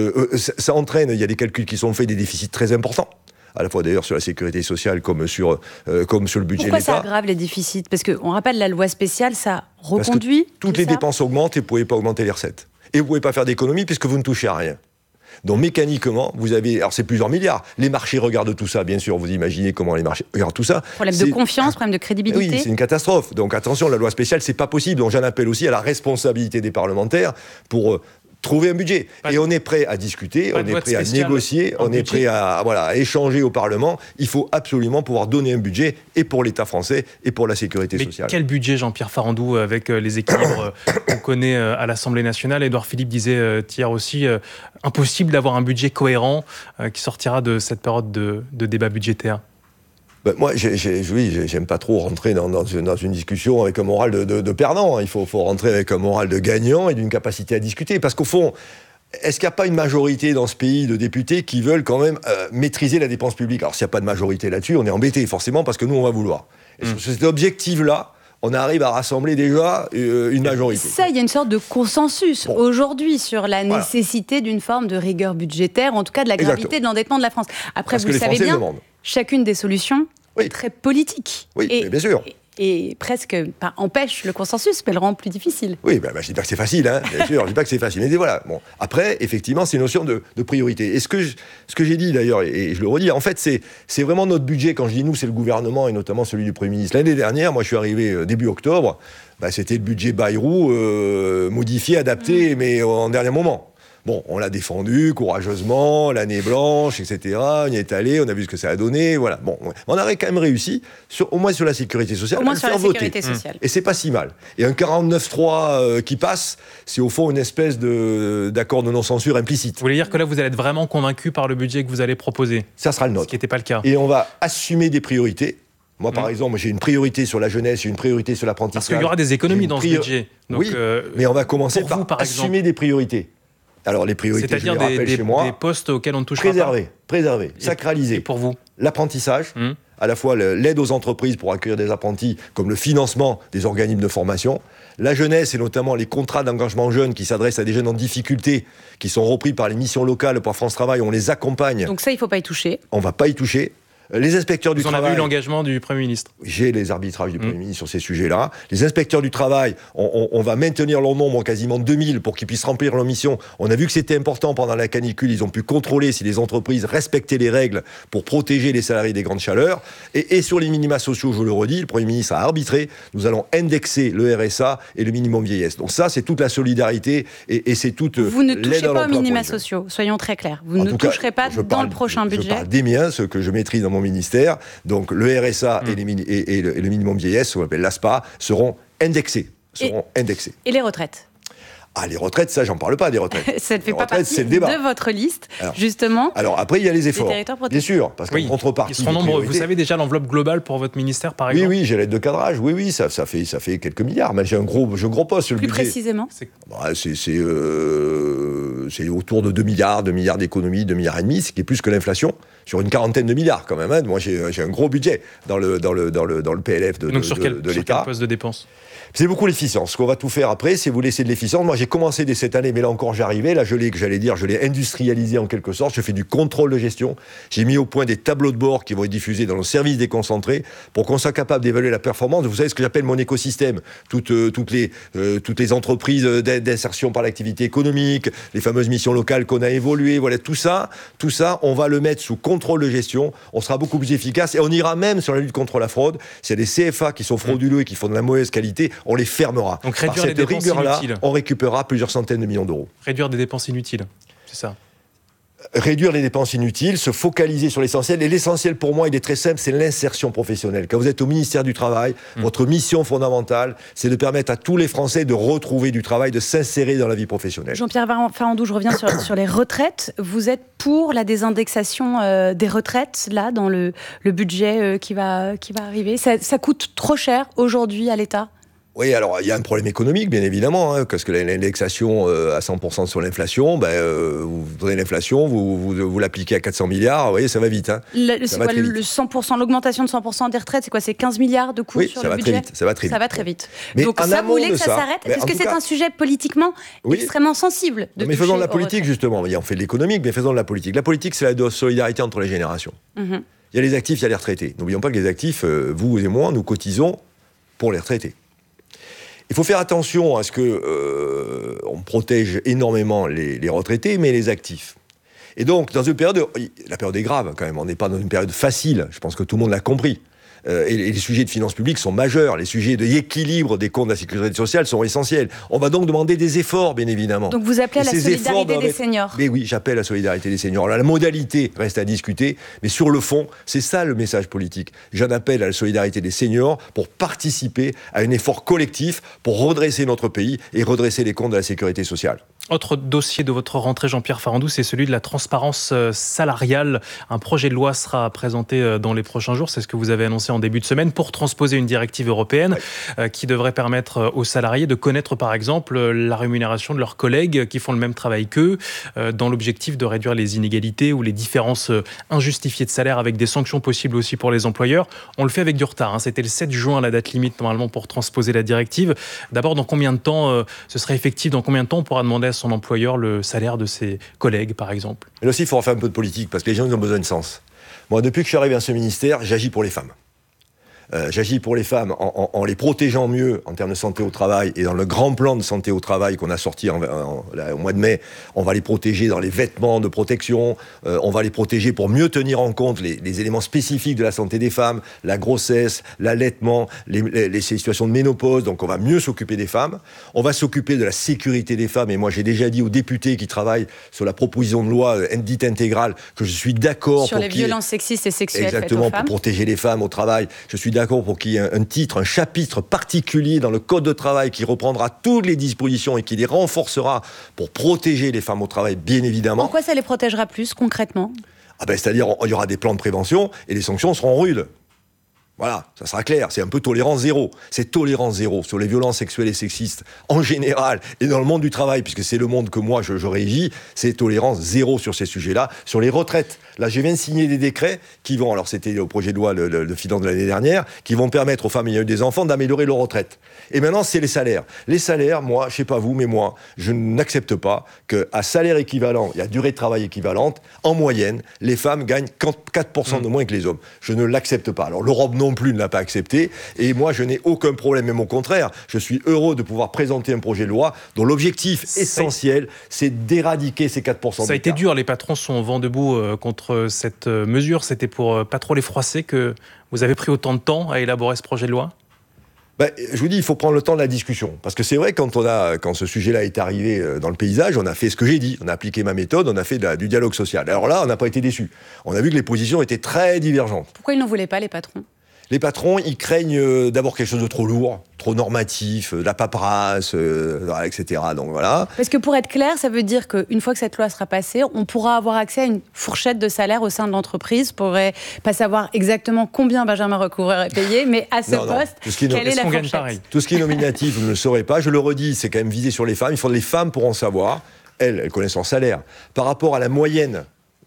Ça entraîne, il y a des calculs qui sont faits, des déficits très importants, à la fois d'ailleurs sur la sécurité sociale comme sur le budget de l'État. Pourquoi ça aggrave les déficits ? Parce qu'on rappelle, la loi spéciale, ça reconduit toutes les dépenses augmentent et vous ne pouvez pas augmenter les recettes. Et vous ne pouvez pas faire d'économie puisque vous ne touchez à rien. Donc mécaniquement, vous avez... Alors c'est plusieurs milliards. Les marchés regardent tout ça, bien sûr. Vous imaginez comment les marchés regardent tout ça. Problème de confiance, problème de crédibilité. Oui, c'est une catastrophe. Donc attention, la loi spéciale, c'est pas possible. Donc j'en appelle aussi à la responsabilité des parlementaires pour... trouver un budget. Et on est prêt à discuter, on est prêt à négocier, on est prêt à échanger au Parlement. Il faut absolument pouvoir donner un budget, et pour l'État français, et pour la sécurité sociale. Quel budget, Jean-Pierre Farandou, avec les équilibres qu'on connaît à l'Assemblée nationale ? Édouard Philippe disait hier aussi, impossible d'avoir un budget cohérent qui sortira de cette période de débat budgétaire. Moi, j'aime pas trop rentrer dans une discussion avec un moral de perdant. Il faut rentrer avec un moral de gagnant et d'une capacité à discuter. Parce qu'au fond, est-ce qu'il n'y a pas une majorité dans ce pays de députés qui veulent quand même maîtriser la dépense publique ? Alors, s'il n'y a pas de majorité là-dessus, on est embêté, forcément, parce que nous, on va vouloir. Et sur cet objectif-là, on arrive à rassembler déjà une majorité. Ça, il y a une sorte de consensus aujourd'hui sur la nécessité d'une forme de rigueur budgétaire, en tout cas de la gravité de l'endettement de la France. Après, vous le savez bien, chacune des solutions est très politique. Oui, bien sûr. Et presque empêche le consensus, mais le rend plus difficile. Oui, je ne dis pas que c'est facile, hein, bien sûr, je ne dis pas que c'est facile. Mais voilà, bon. Après, effectivement, c'est une notion de priorité. Et ce que j'ai dit d'ailleurs, et je le redis, en fait, c'est vraiment notre budget. Quand je dis nous, c'est le gouvernement, et notamment celui du Premier ministre. L'année dernière, moi je suis arrivé début octobre, c'était le budget Bayrou, modifié, adapté, mais en dernier moment. Bon, on l'a défendu courageusement, l'année blanche, etc. On y est allé, on a vu ce que ça a donné, voilà. Bon, on aurait quand même réussi, au moins sur la sécurité sociale, à le faire voter. Et c'est pas si mal. Et un 49.3 qui passe, c'est au fond une espèce d'accord de non-censure implicite. Vous voulez dire que là, vous allez être vraiment convaincu par le budget que vous allez proposer ? Ça sera le nôtre. Ce qui n'était pas le cas. Et on va assumer des priorités. Moi, par exemple, j'ai une priorité sur la jeunesse, j'ai une priorité sur l'apprentissage. Parce qu'il y aura des économies dans ce budget. Donc, oui, mais on va commencer par assumer des priorités. Alors les priorités, c'est-à-dire des postes auxquels on ne touche pas. Préserver, sacraliser. Et pour vous ? L'apprentissage, à la fois l'aide aux entreprises pour accueillir des apprentis, comme le financement des organismes de formation. La jeunesse, et notamment les contrats d'engagement jeunes qui s'adressent à des jeunes en difficulté, qui sont repris par les missions locales, par France Travail, on les accompagne. Donc ça, il ne faut pas y toucher. On ne va pas y toucher. Les inspecteurs du travail... Vous en avez eu l'engagement du Premier ministre ? J'ai les arbitrages du Premier ministre sur ces sujets-là. Les inspecteurs du travail, on va maintenir leur nombre, quasiment 2000, pour qu'ils puissent remplir leur mission. On a vu que c'était important pendant la canicule. Ils ont pu contrôler si les entreprises respectaient les règles pour protéger les salariés des grandes chaleurs. Et sur les minima sociaux, je le redis, le Premier ministre a arbitré. Nous allons indexer le RSA et le minimum vieillesse. Donc ça, c'est toute la solidarité et c'est toute l'aide à l'emploi. Vous ne touchez pas aux minima sociaux, soyons très clairs. Vous ne toucherez pas dans le prochain budget. Je parle des miens, ceux que je maîtrise dans mon ministère. Donc le RSA et le minimum vieillesse, ce qu'on appelle l'ASPA, seront indexés. Et les retraites ? Les retraites, ça, j'en parle pas des retraites. Ça ne fait pas partie de votre liste, justement. Alors après, il y a les efforts, bien sûr, parce qu'en contrepartie... Ils seront nombreux. Vous savez déjà l'enveloppe globale pour votre ministère, par exemple ? Oui, j'ai l'aide de cadrage, ça fait quelques milliards. Mais j'ai un gros poste sur le budget. Plus précisément ? C'est autour de 2 milliards d'économies, 2,5 milliards, ce qui est plus que l'inflation, sur une quarantaine de milliards quand même. Moi, j'ai un gros budget dans le PLF de l'État. Donc sur quel poste de dépenses ? C'est beaucoup l'efficience. Ce qu'on va tout faire après, c'est vous laisser de l'efficience. Moi, j'ai commencé dès cette année, mais là encore, j'arrivais. Là, je l'ai industrialisé en quelque sorte. Je fais du contrôle de gestion. J'ai mis au point des tableaux de bord qui vont être diffusés dans le service déconcentré pour qu'on soit capable d'évaluer la performance. Vous savez ce que j'appelle mon écosystème. Toutes les entreprises d'insertion par l'activité économique, les fameuses fameuses missions locales qu'on a évoluées, voilà, tout ça, on va le mettre sous contrôle de gestion, on sera beaucoup plus efficace et on ira même sur la lutte contre la fraude. S'il y a des CFA qui sont frauduleux et qui font de la mauvaise qualité, on les fermera. Donc réduire Par cette les dépenses rigueur-là, inutiles. on récupérera plusieurs centaines de millions d'euros. Réduire des dépenses inutiles, c'est ça. Réduire les dépenses inutiles, se focaliser sur l'essentiel. Et l'essentiel pour moi, il est très simple, c'est l'insertion professionnelle. Quand vous êtes au ministère du Travail, votre mission fondamentale, c'est de permettre à tous les Français de retrouver du travail, de s'insérer dans la vie professionnelle. Jean-Pierre Farandou, je reviens sur les retraites. Vous êtes pour la désindexation des retraites, là, dans le budget qui va arriver. Ça coûte trop cher aujourd'hui à l'État ? Oui, alors il y a un problème économique, bien évidemment, parce que l'indexation à 100% sur l'inflation, vous donnez l'inflation, vous l'appliquez à 400 milliards, vous voyez, ça va vite. C'est quoi le 100%, l'augmentation de 100% des retraites, c'est quoi ? C'est 15 milliards de coûts sur le budget ? Ça va très vite. Ça va très vite. Mais donc ça, vous voulez que ça s'arrête ? Est-ce que c'est un sujet politiquement extrêmement sensible de Mais faisons de la politique, justement. On fait de l'économique, mais faisons de la politique. La politique, c'est la solidarité entre les générations. Il y a les actifs, il y a les retraités. N'oublions pas que les actifs, vous et moi, nous cotisons pour les retraités. Il faut faire attention à ce que on protège énormément les retraités, mais les actifs. Et donc, dans une période, la période est grave quand même, on n'est pas dans une période facile, je pense que tout le monde l'a compris. Et les sujets de finances publiques sont majeurs, les sujets d'équilibre des comptes de la sécurité sociale sont essentiels. On va donc demander des efforts, bien évidemment. Donc vous appelez à la solidarité des seniors. Mais oui, j'appelle à la solidarité des seniors. Alors, la modalité reste à discuter, mais sur le fond, c'est ça le message politique. J'en appelle à la solidarité des seniors pour participer à un effort collectif pour redresser notre pays et redresser les comptes de la sécurité sociale. Autre dossier de votre rentrée, Jean-Pierre Farandou, c'est celui de la transparence salariale. Un projet de loi sera présenté dans les prochains jours, c'est ce que vous avez annoncé en début de semaine, pour transposer une directive européenne qui devrait permettre aux salariés de connaître par exemple la rémunération de leurs collègues qui font le même travail qu'eux, dans l'objectif de réduire les inégalités ou les différences injustifiées de salaire, avec des sanctions possibles aussi pour les employeurs. On le fait avec du retard, c'était le 7 juin la date limite normalement pour transposer la directive. D'abord, dans combien de temps ce serait effectif, dans combien de temps on pourra demander à son employeur le salaire de ses collègues, par exemple ? Mais là aussi, il faut faire un peu de politique, parce que les gens ils ont besoin de sens. Moi, depuis que je suis arrivé à ce ministère, j'agis pour les femmes. J'agis pour les femmes en les protégeant mieux en termes de santé au travail, et dans le grand plan de santé au travail qu'on a sorti au mois de mai, on va les protéger dans les vêtements de protection, on va les protéger pour mieux tenir en compte les éléments spécifiques de la santé des femmes, la grossesse, l'allaitement, les situations de ménopause, donc on va mieux s'occuper des femmes, on va s'occuper de la sécurité des femmes, et moi j'ai déjà dit aux députés qui travaillent sur la proposition de loi dite intégrale que je suis d'accord sur les violences sexistes et sexuelles faites aux femmes. Exactement, pour protéger les femmes au travail, je suis d'accord pour qu'il y ait un chapitre particulier dans le Code de travail qui reprendra toutes les dispositions et qui les renforcera pour protéger les femmes au travail, bien évidemment. Pourquoi ça les protégera plus, concrètement ? C'est-à-dire, il y aura des plans de prévention et les sanctions seront rudes. Voilà, ça sera clair, c'est un peu tolérance zéro. C'est tolérance zéro sur les violences sexuelles et sexistes en général et dans le monde du travail, puisque c'est le monde que moi je régis, c'est tolérance zéro sur ces sujets-là. Sur les retraites, là je viens de signer des décrets qui vont, alors c'était au projet de loi de finances de l'année dernière, qui vont permettre aux femmes ayant eu des enfants d'améliorer leur retraite. Et maintenant c'est les salaires. Les salaires, moi, je sais pas vous, mais moi, je n'accepte pas qu'à salaire équivalent, il y a durée de travail équivalente, en moyenne, les femmes gagnent 4% de moins que les hommes. Je ne l'accepte pas. Alors l'Europe non plus ne l'a pas accepté, et moi je n'ai aucun problème, même au contraire, je suis heureux de pouvoir présenter un projet de loi dont l'objectif essentiel, c'est d'éradiquer ces 4%. Ça a été dur, les patrons sont vent debout contre cette mesure, c'était pour pas trop les froisser que vous avez pris autant de temps à élaborer ce projet de loi ? Je vous dis, il faut prendre le temps de la discussion. Parce que c'est vrai, quand ce sujet-là est arrivé dans le paysage, on a fait ce que j'ai dit. On a appliqué ma méthode, on a fait du dialogue social. Alors là, on n'a pas été déçus. On a vu que les positions étaient très divergentes. Pourquoi ils n'en voulaient pas, les patrons ? Les patrons, ils craignent d'abord quelque chose de trop lourd, trop normatif, de la paperasse, etc. Donc voilà. Parce que pour être clair, ça veut dire qu'une fois que cette loi sera passée, on pourra avoir accès à une fourchette de salaire au sein de l'entreprise. On pourrait pas savoir exactement combien Benjamin Recouvreur est payé, mais à ce poste, quelle est la fourchette ? Tout ce qui est nominatif, vous ne le saurez pas. Je le redis, c'est quand même visé sur les femmes. Les femmes pourront savoir, elles connaissent leur salaire, par rapport à la moyenne.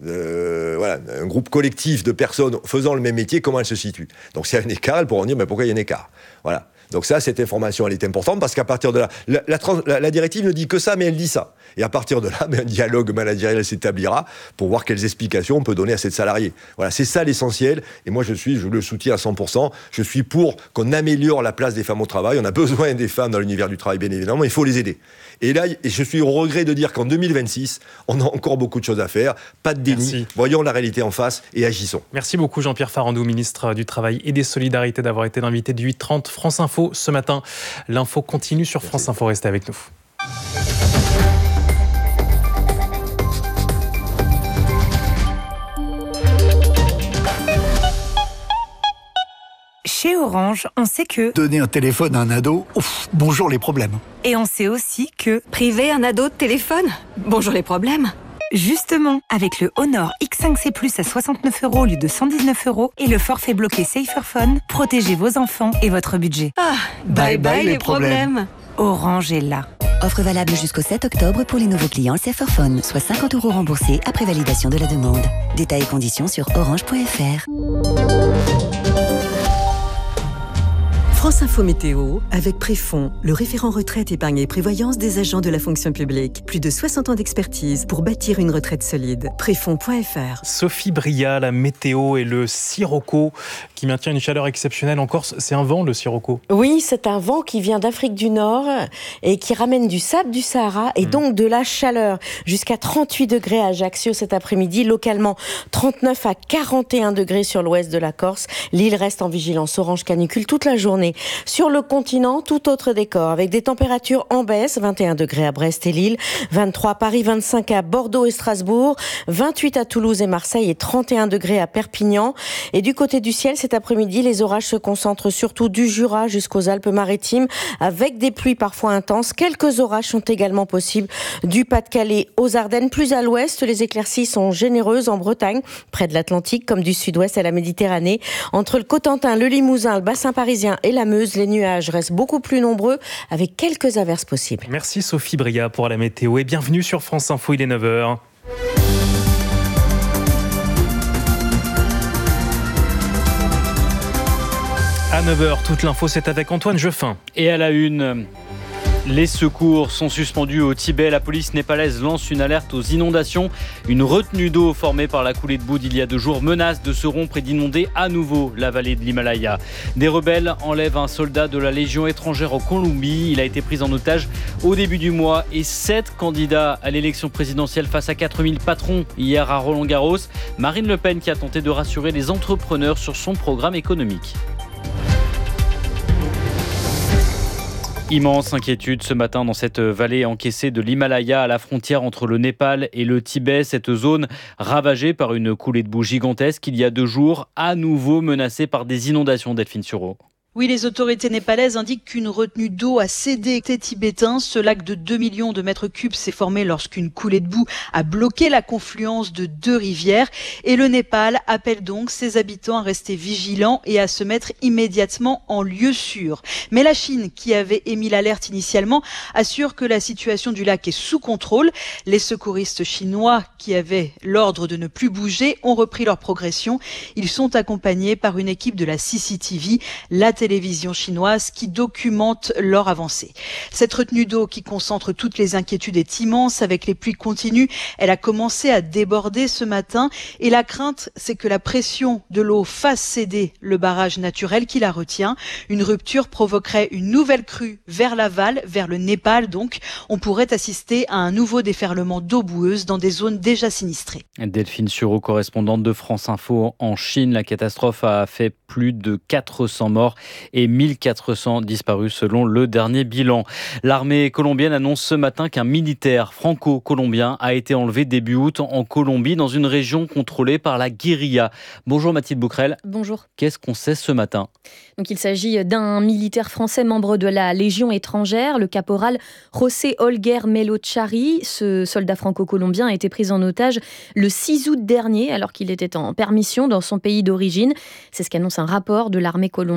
Un groupe collectif de personnes faisant le même métier, comment elles se situent. Donc s'il y a un écart, elles pourront dire pourquoi il y a un écart. Voilà. Donc ça, cette information, elle est importante parce qu'à partir de là, la directive ne dit que ça, mais elle dit ça. Et à partir de là, un dialogue managérial s'établira pour voir quelles explications on peut donner à cette salariée. Voilà, c'est ça l'essentiel. Et moi, je le soutiens à 100%. Je suis pour qu'on améliore la place des femmes au travail. On a besoin des femmes dans l'univers du travail, bien évidemment, mais il faut les aider. Et là, je suis au regret de dire qu'en 2026, on a encore beaucoup de choses à faire. Pas de déni. Merci. Voyons la réalité en face et agissons. Merci beaucoup Jean-Pierre Farandou, ministre du Travail et des Solidarités, d'avoir été l'invité de 8h30 France Info ce matin. L'info continue sur France Info. Restez avec nous. Chez Orange, on sait que donner un téléphone à un ado, bonjour les problèmes. Et on sait aussi que priver un ado de téléphone, bonjour les problèmes. Justement, avec le Honor X5C Plus à 69 € au lieu de 119 € et le forfait bloqué Saferphone, protégez vos enfants et votre budget. Ah, bye bye les problèmes. Orange est là. Offre valable jusqu'au 7 octobre pour les nouveaux clients Saferphone, soit 50 € remboursés après validation de la demande. Détails et conditions sur orange.fr. France Info Météo, avec Préfond, le référent retraite, épargne et prévoyance des agents de la fonction publique. Plus de 60 ans d'expertise pour bâtir une retraite solide. Préfond.fr. Sophie Bria, la météo et le sirocco qui maintient une chaleur exceptionnelle en Corse. C'est un vent, le sirocco? Oui, c'est un vent qui vient d'Afrique du Nord et qui ramène du sable du Sahara et donc de la chaleur. Jusqu'à 38 degrés à Ajaccio cet après-midi, localement 39 à 41 degrés sur l'ouest de la Corse. L'île reste en vigilance orange canicule toute la journée. Sur le continent, tout autre décor, avec des températures en baisse, 21 degrés à Brest et Lille, 23 à Paris, 25 à Bordeaux et Strasbourg, 28 à Toulouse et Marseille et 31 degrés à Perpignan. Et du côté du ciel, cet après-midi, les orages se concentrent surtout du Jura jusqu'aux Alpes-Maritimes, avec des pluies parfois intenses. Quelques orages sont également possibles du Pas-de-Calais aux Ardennes. Plus à l'ouest, les éclaircies sont généreuses en Bretagne, près de l'Atlantique, comme du sud-ouest à la Méditerranée. Entre le Cotentin, le Limousin, le bassin parisien et la Meuse, les nuages restent beaucoup plus nombreux avec quelques averses possibles. Merci Sophie Bria pour la météo et bienvenue sur France Info, il est 9h. À 9h, toute l'info, c'est avec Antoine Jeffin. Et à la une, les secours sont suspendus au Tibet. La police népalaise lance une alerte aux inondations. Une retenue d'eau formée par la coulée de boue d'il y a 2 jours menace de se rompre et d'inonder à nouveau la vallée de l'Himalaya. Des rebelles enlèvent un soldat de la Légion étrangère en Colombie. Il a été pris en otage au début du mois et 7 candidats à l'élection présidentielle face à 4000 patrons hier à Roland-Garros. Marine Le Pen qui a tenté de rassurer les entrepreneurs sur son programme économique. Immense inquiétude ce matin dans cette vallée encaissée de l'Himalaya à la frontière entre le Népal et le Tibet. Cette zone ravagée par une coulée de boue gigantesque il y a 2 jours, à nouveau menacée par des inondations. Delphine Sureau. Oui, les autorités népalaises indiquent qu'une retenue d'eau a cédé aux Tibétains. Ce lac de 2 millions de mètres cubes s'est formé lorsqu'une coulée de boue a bloqué la confluence de 2 rivières. Et le Népal appelle donc ses habitants à rester vigilants et à se mettre immédiatement en lieu sûr. Mais la Chine, qui avait émis l'alerte initialement, assure que la situation du lac est sous contrôle. Les secouristes chinois, qui avaient l'ordre de ne plus bouger, ont repris leur progression. Ils sont accompagnés par une équipe de la CCTV, la télévision chinoise, qui documente leur avancée. Cette retenue d'eau qui concentre toutes les inquiétudes est immense. Avec les pluies continues, elle a commencé à déborder ce matin et la crainte, c'est que la pression de l'eau fasse céder le barrage naturel qui la retient. Une rupture provoquerait une nouvelle crue vers l'aval, vers le Népal donc. On pourrait assister à un nouveau déferlement d'eau boueuse dans des zones déjà sinistrées. Delphine Sureau, correspondante de France Info en Chine. La catastrophe a fait plus de 400 morts et 1400 disparus selon le dernier bilan. L'armée colombienne annonce ce matin qu'un militaire franco-colombien a été enlevé début août en Colombie dans une région contrôlée par la guérilla. Bonjour Mathilde Bouquerel. Bonjour. Qu'est-ce qu'on sait ce matin ? Donc il s'agit d'un militaire français membre de la Légion étrangère, le caporal José Olguer Melo Chari. Ce soldat franco-colombien a été pris en otage le 6 août dernier alors qu'il était en permission dans son pays d'origine. C'est ce qu'annonce un rapport de l'armée colombienne.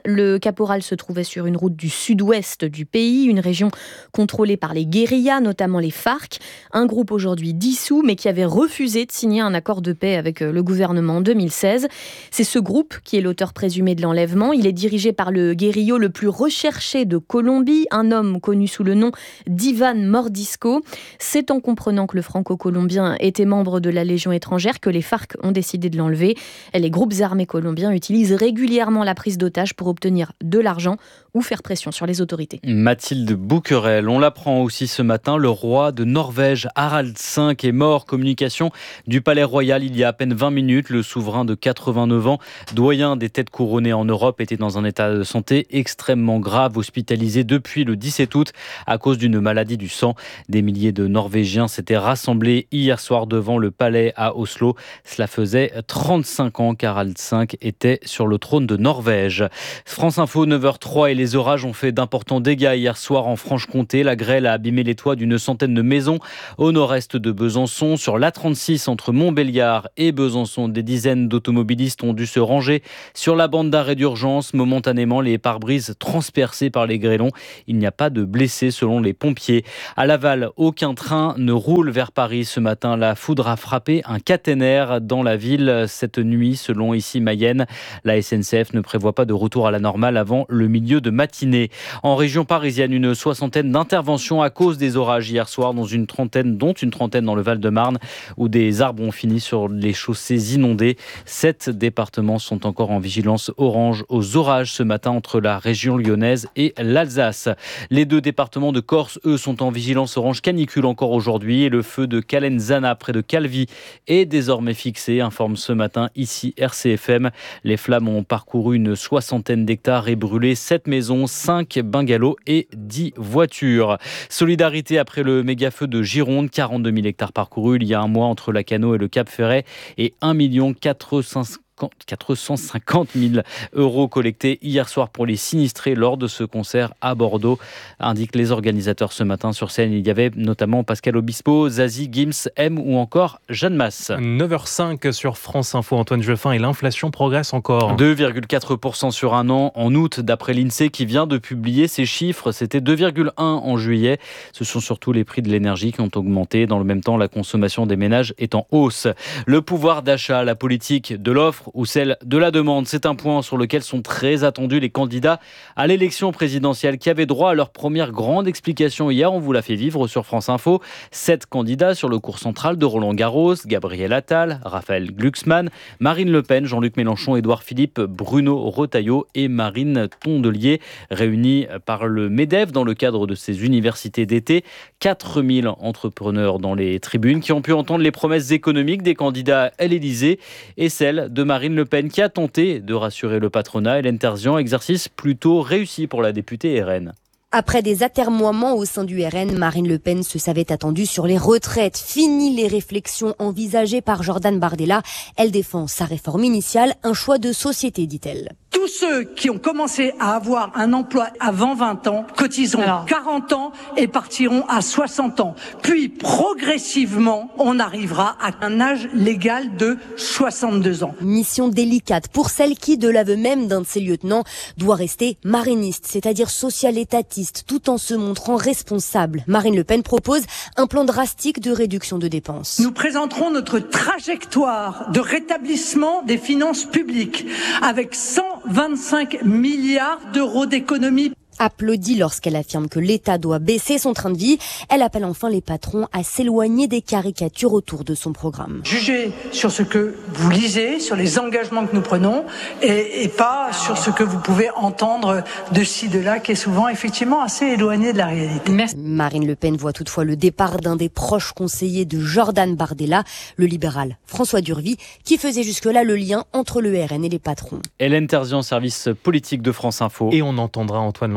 Le caporal se trouvait sur une route du sud-ouest du pays, une région contrôlée par les guérillas, notamment les FARC, un groupe aujourd'hui dissous, mais qui avait refusé de signer un accord de paix avec le gouvernement en 2016. C'est ce groupe qui est l'auteur présumé de l'enlèvement. Il est dirigé par le guérillo le plus recherché de Colombie, un homme connu sous le nom d'Ivan Mordisco. C'est en comprenant que le franco-colombien était membre de la Légion étrangère que les FARC ont décidé de l'enlever. Les groupes armés colombiens utilisent régulièrement la prise d'otages pour obtenir de l'argent ou faire pression sur les autorités. Mathilde Bouquerel, on l'apprend aussi ce matin, le roi de Norvège, Harald V, est mort. Communication du Palais Royal il y a à peine 20 minutes. Le souverain de 89 ans, doyen des têtes couronnées en Europe, était dans un état de santé extrêmement grave, hospitalisé depuis le 17 août à cause d'une maladie du sang. Des milliers de Norvégiens s'étaient rassemblés hier soir devant le palais à Oslo. Cela faisait 35 ans qu'Harald V était sur le trône de Norvège. France Info, 9h03, et les orages ont fait d'importants dégâts hier soir en Franche-Comté. La grêle a abîmé les toits d'une centaine de maisons au nord-est de Besançon. Sur l'A36 entre Montbéliard et Besançon, des dizaines d'automobilistes ont dû se ranger sur la bande d'arrêt d'urgence. Momentanément, les pare-brises transpercés par les grêlons. Il n'y a pas de blessés selon les pompiers. À Laval, aucun train ne roule vers Paris ce matin. La foudre a frappé un caténaire dans la ville cette nuit, selon ici Mayenne. La SNCF ne prévoit pas de retour à la normale avant le milieu de matinée. En région parisienne, une soixantaine d'interventions à cause des orages hier soir, dont une trentaine dans le Val-de-Marne, où des arbres ont fini sur les chaussées inondées. 7 départements sont encore en vigilance orange aux orages ce matin entre la région lyonnaise et l'Alsace. Les 2 départements de Corse, eux, sont en vigilance orange canicule encore aujourd'hui, et le feu de Calenzana près de Calvi est désormais fixé, informe ce matin ici RCFM. Les flammes ont parcouru une soixantaine d'hectares et brûlé 7 maisons, 5 bungalows et 10 voitures. Solidarité après le méga-feu de Gironde, 42 000 hectares parcourus il y a un mois entre Lacanau et le Cap Ferret, et 1 450 000 € collectés hier soir pour les sinistrés lors de ce concert à Bordeaux, indiquent les organisateurs ce matin. Sur scène, il y avait notamment Pascal Obispo, Zazie, Gims, M ou encore Jeanne Masse. 9h05 sur France Info, Antoine Jeffin, et l'inflation progresse encore. 2,4% sur un an en août, d'après l'INSEE qui vient de publier ces chiffres. C'était 2,1% en juillet. Ce sont surtout les prix de l'énergie qui ont augmenté. Dans le même temps, la consommation des ménages est en hausse. Le pouvoir d'achat, la politique de l'offre ou celle de la demande, c'est un point sur lequel sont très attendus les candidats à l'élection présidentielle, qui avaient droit à leur première grande explication hier. On vous l'a fait vivre sur France Info. 7 candidats sur le cours central de Roland-Garros: Gabriel Attal, Raphaël Glucksmann, Marine Le Pen, Jean-Luc Mélenchon, Édouard Philippe, Bruno Retailleau et Marine Tondelier, réunis par le MEDEF dans le cadre de ces universités d'été. 4000 entrepreneurs dans les tribunes qui ont pu entendre les promesses économiques des candidats à l'Élysée et celles de Marine Le Pen, qui a tenté de rassurer le patronat. Hélène Terzian, exercice plutôt réussi pour la députée RN. Après des atermoiements au sein du RN, Marine Le Pen se savait attendue sur les retraites. Fini les réflexions envisagées par Jordan Bardella. Elle défend sa réforme initiale, un choix de société, dit-elle. Tous ceux qui ont commencé à avoir un emploi avant 20 ans cotiseront 40 ans et partiront à 60 ans. Puis, progressivement, on arrivera à un âge légal de 62 ans. Mission délicate pour celle qui, de l'aveu même d'un de ses lieutenants, doit rester mariniste, c'est-à-dire social-étatiste, tout en se montrant responsable. Marine Le Pen propose un plan drastique de réduction de dépenses. Nous présenterons notre trajectoire de rétablissement des finances publiques avec 125 milliards d'euros d'économies. Applaudit lorsqu'elle affirme que l'État doit baisser son train de vie. Elle appelle enfin les patrons à s'éloigner des caricatures autour de son programme. Jugez sur ce que vous lisez, sur les engagements que nous prenons et pas sur ce que vous pouvez entendre de ci, de là, qui est souvent effectivement assez éloigné de la réalité. Merci. Marine Le Pen voit toutefois le départ d'un des proches conseillers de Jordan Bardella, le libéral François Durvy, qui faisait jusque-là le lien entre le RN et les patrons. Hélène Terzian, service politique de France Info. Et on entendra Antoine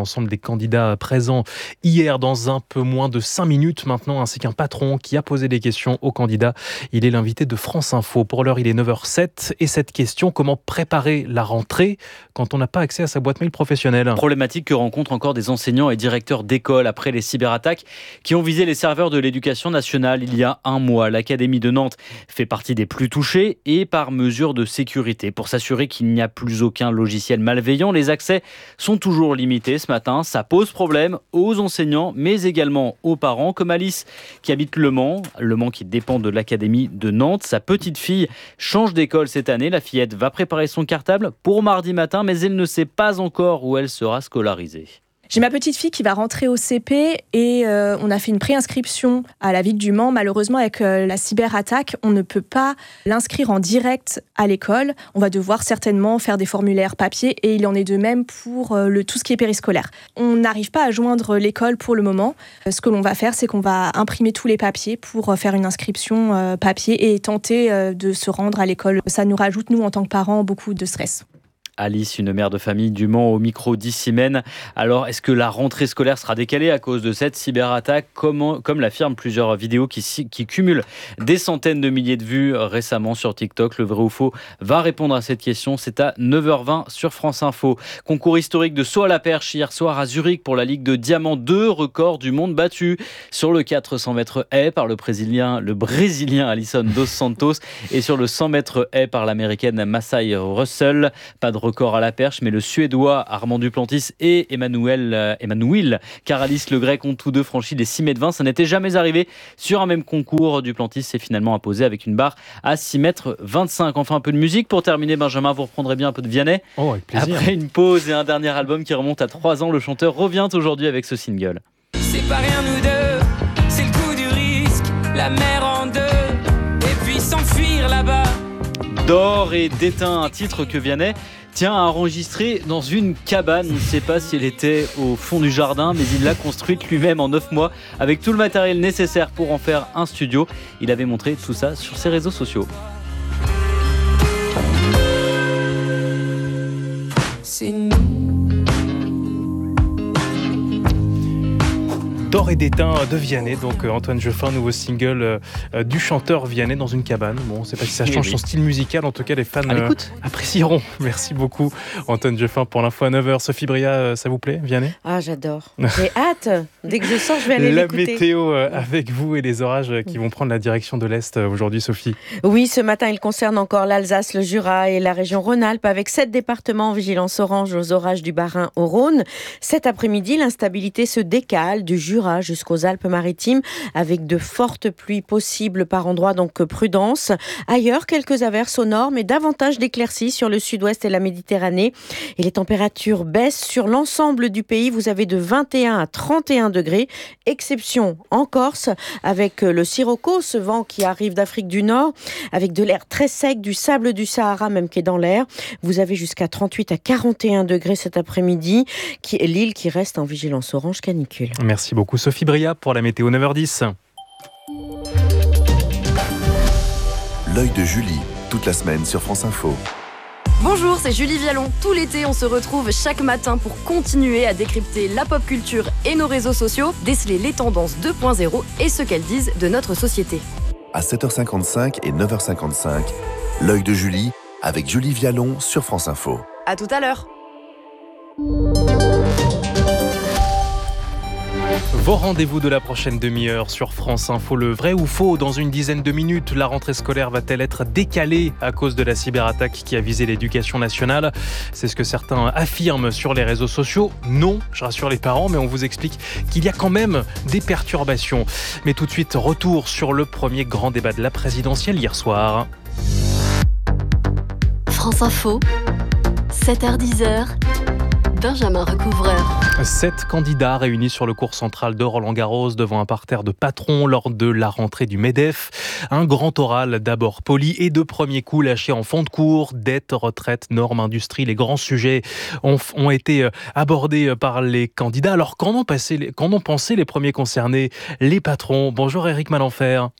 l'ensemble des candidats présents hier dans un peu moins de 5 minutes maintenant, ainsi qu'un patron qui a posé des questions aux candidats. Il est l'invité de France Info. Pour l'heure, il est 9h07 et cette question, comment préparer la rentrée quand on n'a pas accès à sa boîte mail professionnelle ? Problématique que rencontrent encore des enseignants et directeurs d'école après les cyberattaques qui ont visé les serveurs de l'éducation nationale il y a un mois. L'Académie de Nantes fait partie des plus touchés et par mesure de sécurité. Pour s'assurer qu'il n'y a plus aucun logiciel malveillant, les accès sont toujours limités ce matin. Ça pose problème aux enseignants mais également aux parents comme Alice qui habite Le Mans qui dépend de l'Académie de Nantes. Sa petite fille change d'école cette année. La fillette va préparer son cartable pour mardi matin mais elle ne sait pas encore où elle sera scolarisée. J'ai ma petite fille qui va rentrer au CP et on a fait une préinscription à la ville du Mans. Malheureusement, avec la cyberattaque, on ne peut pas l'inscrire en direct à l'école. On va devoir certainement faire des formulaires papier et il en est de même pour tout ce qui est périscolaire. On n'arrive pas à joindre l'école pour le moment. Ce que l'on va faire, c'est qu'on va imprimer tous les papiers pour faire une inscription papier et tenter de se rendre à l'école. Ça nous rajoute, nous, en tant que parents, beaucoup de stress. Alice, une mère de famille du Mans au micro d'Issimène. Alors, est-ce que la rentrée scolaire sera décalée à cause de cette cyberattaque, comme l'affirment plusieurs vidéos qui cumulent des centaines de milliers de vues récemment sur TikTok? Le vrai ou faux va répondre à cette question. C'est à 9h20 sur France Info. Concours historique de saut à la perche hier soir à Zurich pour la Ligue de Diamant 2. Record du monde battu sur le 400 mètres haies par le Brésilien Alisson dos Santos et sur le 100 mètres haies par l'Américaine Massai Russell. Pas de record à la perche, mais le Suédois Armand Duplantis et Emmanuel Karalis, le Grec, ont tous deux franchi les 6,20 m. Ça n'était jamais arrivé sur un même concours. Duplantis s'est finalement imposé avec une barre à 6,25 m. Enfin, un peu de musique pour terminer. Benjamin, vous reprendrez bien un peu de Vianney. Oh, avec plaisir. Après une pause et un dernier album qui remonte à 3 ans, le chanteur revient aujourd'hui avec ce single. C'est pas rien nous deux, c'est le coup du risque, la mer en deux, et puis s'enfuir là-bas. D'or et d'éteint, un titre que Vianney tient à enregistrer dans une cabane. On ne sait pas si elle était au fond du jardin, mais il l'a construite lui-même en 9 mois avec tout le matériel nécessaire pour en faire un studio. Il avait montré tout ça sur ses réseaux sociaux. C'est nous. D'or et d'éteint de Vianney, donc Antoine Jeuffin, nouveau single du chanteur Vianney dans une cabane. Bon, on ne sait pas si ça change son style musical, en tout cas les fans apprécieront. Merci beaucoup Antoine Jeuffin pour l'info à 9h. Sophie Bria, ça vous plaît Vianney ? Ah, j'adore. J'ai hâte. Dès que je sors, je vais aller l'écouter. La météo avec vous et les orages qui vont prendre la direction de l'Est aujourd'hui, Sophie. Oui, ce matin, il concerne encore l'Alsace, le Jura et la région Rhône-Alpes avec 7 départements en vigilance orange aux orages du Bas-Rhin au Rhône. Cet après-midi, l'instabilité se décale du Jura jusqu'aux Alpes-Maritimes avec de fortes pluies possibles par endroits, donc prudence. Ailleurs, quelques averses au nord, mais davantage d'éclaircies sur le sud-ouest et la Méditerranée. Et les températures baissent sur l'ensemble du pays. Vous avez de 21 à 31 degrés, exception en Corse, avec le sirocco, ce vent qui arrive d'Afrique du Nord, avec de l'air très sec, du sable du Sahara même qui est dans l'air. Vous avez jusqu'à 38 à 41 degrés cet après-midi, qui est l'île qui reste en vigilance orange canicule. Merci beaucoup Sophie Bria pour la météo 9h10. L'œil de Julie, toute la semaine sur France Info. Bonjour, c'est Julie Vialon. Tout l'été, on se retrouve chaque matin pour continuer à décrypter la pop culture et nos réseaux sociaux, déceler les tendances 2.0 et ce qu'elles disent de notre société. À 7h55 et 9h55, l'œil de Julie avec Julie Vialon sur France Info. À tout à l'heure. Vos rendez-vous de la prochaine demi-heure sur France Info. Le vrai ou faux, dans une dizaine de minutes, la rentrée scolaire va-t-elle être décalée à cause de la cyberattaque qui a visé l'éducation nationale ? C'est ce que certains affirment sur les réseaux sociaux. Non, je rassure les parents, mais on vous explique qu'il y a quand même des perturbations. Mais tout de suite, retour sur le premier grand débat de la présidentielle hier soir. France Info, 7h-10h. Benjamin Recouvreur. 7 candidats réunis sur le cours central de Roland-Garros devant un parterre de patrons lors de la rentrée du MEDEF. Un grand oral d'abord poli et de premier coup lâché en fond de cours. Dette, retraite, normes, industrie, les grands sujets ont été abordés par les candidats. Alors qu'en ont pensé les premiers concernés, les patrons ? Bonjour Éric Malenfer.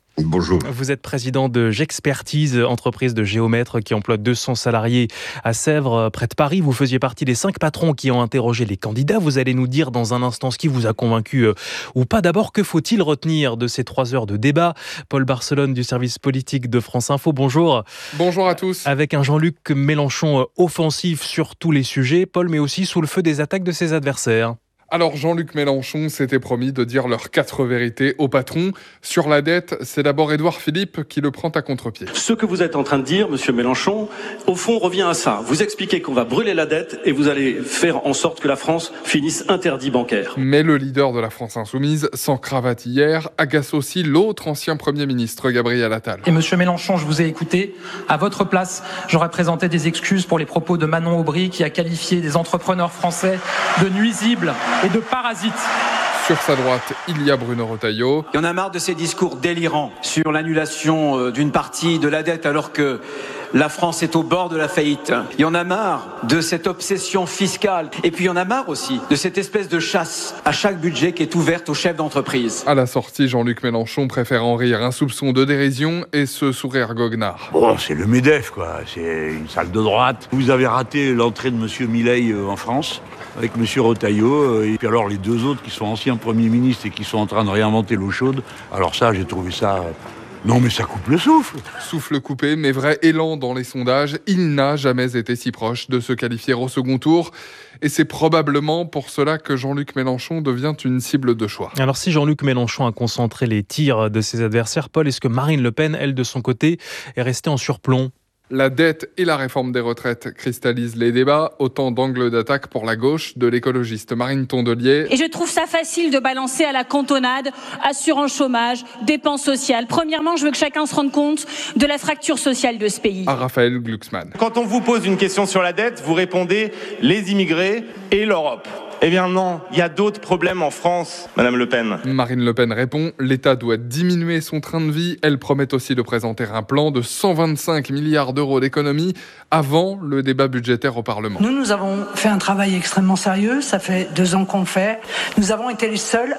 Bonjour. Vous êtes président de Gexpertise, entreprise de géomètres qui emploie 200 salariés à Sèvres, près de Paris. Vous faisiez partie des 5 patrons qui ont interrogé les candidats. Vous allez nous dire dans un instant ce qui vous a convaincu ou pas. D'abord, que faut-il retenir de ces 3 heures de débat ? Paul Barcelone du service politique de France Info, bonjour. Bonjour à tous. Avec un Jean-Luc Mélenchon offensif sur tous les sujets, Paul, mais aussi sous le feu des attaques de ses adversaires. Alors Jean-Luc Mélenchon s'était promis de dire leurs 4 vérités au patron. Sur la dette, c'est d'abord Édouard Philippe qui le prend à contre-pied. Ce que vous êtes en train de dire, monsieur Mélenchon, au fond revient à ça. Vous expliquez qu'on va brûler la dette et vous allez faire en sorte que la France finisse interdit bancaire. Mais le leader de la France Insoumise, sans cravate hier, agace aussi l'autre ancien Premier ministre, Gabriel Attal. Et monsieur Mélenchon, je vous ai écouté. À votre place, j'aurais présenté des excuses pour les propos de Manon Aubry qui a qualifié des entrepreneurs français de nuisibles et de parasites. Sur sa droite, il y a Bruno Retailleau. Il y en a marre de ces discours délirants sur l'annulation d'une partie de la dette alors que la France est au bord de la faillite. Il y en a marre de cette obsession fiscale. Et puis il y en a marre aussi de cette espèce de chasse à chaque budget qui est ouverte aux chefs d'entreprise. À la sortie, Jean-Luc Mélenchon préfère en rire un soupçon de dérision et ce sourire goguenard. Bon, c'est le MEDEF, quoi. C'est une salle de droite. Vous avez raté l'entrée de M. Milei en France avec M. Retailleau. Et puis alors les 2 autres qui sont anciens premiers ministres et qui sont en train de réinventer l'eau chaude. Alors ça, j'ai trouvé ça... Non mais ça coupe le souffle. Souffle coupé, mais vrai élan dans les sondages. Il n'a jamais été si proche de se qualifier au second tour. Et c'est probablement pour cela que Jean-Luc Mélenchon devient une cible de choix. Alors si Jean-Luc Mélenchon a concentré les tirs de ses adversaires, Paul, est-ce que Marine Le Pen, elle de son côté, est restée en surplomb ? La dette et la réforme des retraites cristallisent les débats, autant d'angles d'attaque pour la gauche de l'écologiste Marine Tondelier. Et je trouve ça facile de balancer à la cantonade, assurance chômage, dépenses sociales. Premièrement, je veux que chacun se rende compte de la fracture sociale de ce pays. À Raphaël Glucksmann. Quand on vous pose une question sur la dette, vous répondez les immigrés et l'Europe. Eh bien non, il y a d'autres problèmes en France, Madame Le Pen. Marine Le Pen répond, l'État doit diminuer son train de vie. Elle promet aussi de présenter un plan de 125 milliards d'euros d'économies avant le débat budgétaire au Parlement. Nous avons fait un travail extrêmement sérieux, ça fait 2 ans qu'on le fait. Nous avons été les seuls...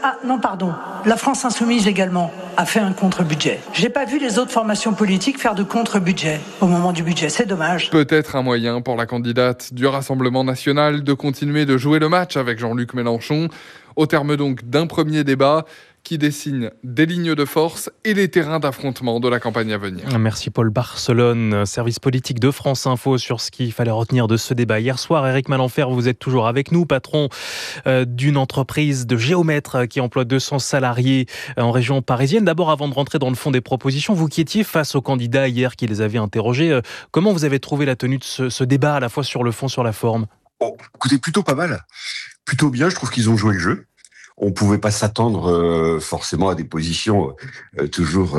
La France Insoumise également a fait un contre-budget. J'ai pas vu les autres formations politiques faire de contre-budget au moment du budget, c'est dommage. Peut-être un moyen pour la candidate du Rassemblement National de continuer de jouer le match avec Jean-Luc Mélenchon, au terme donc d'un premier débat qui dessine des lignes de force et les terrains d'affrontement de la campagne à venir. Merci Paul Barcelone, service politique de France Info, sur ce qu'il fallait retenir de ce débat. Hier soir, Éric Malenfer, vous êtes toujours avec nous, patron d'une entreprise de géomètres qui emploie 200 salariés en région parisienne. D'abord, avant de rentrer dans le fond des propositions, vous qui étiez face aux candidats hier qui les avaient interrogés, comment vous avez trouvé la tenue de ce débat, à la fois sur le fond, sur la forme ? Écoutez, plutôt pas mal. Plutôt bien, je trouve qu'ils ont joué le jeu. On pouvait pas s'attendre forcément à des positions toujours,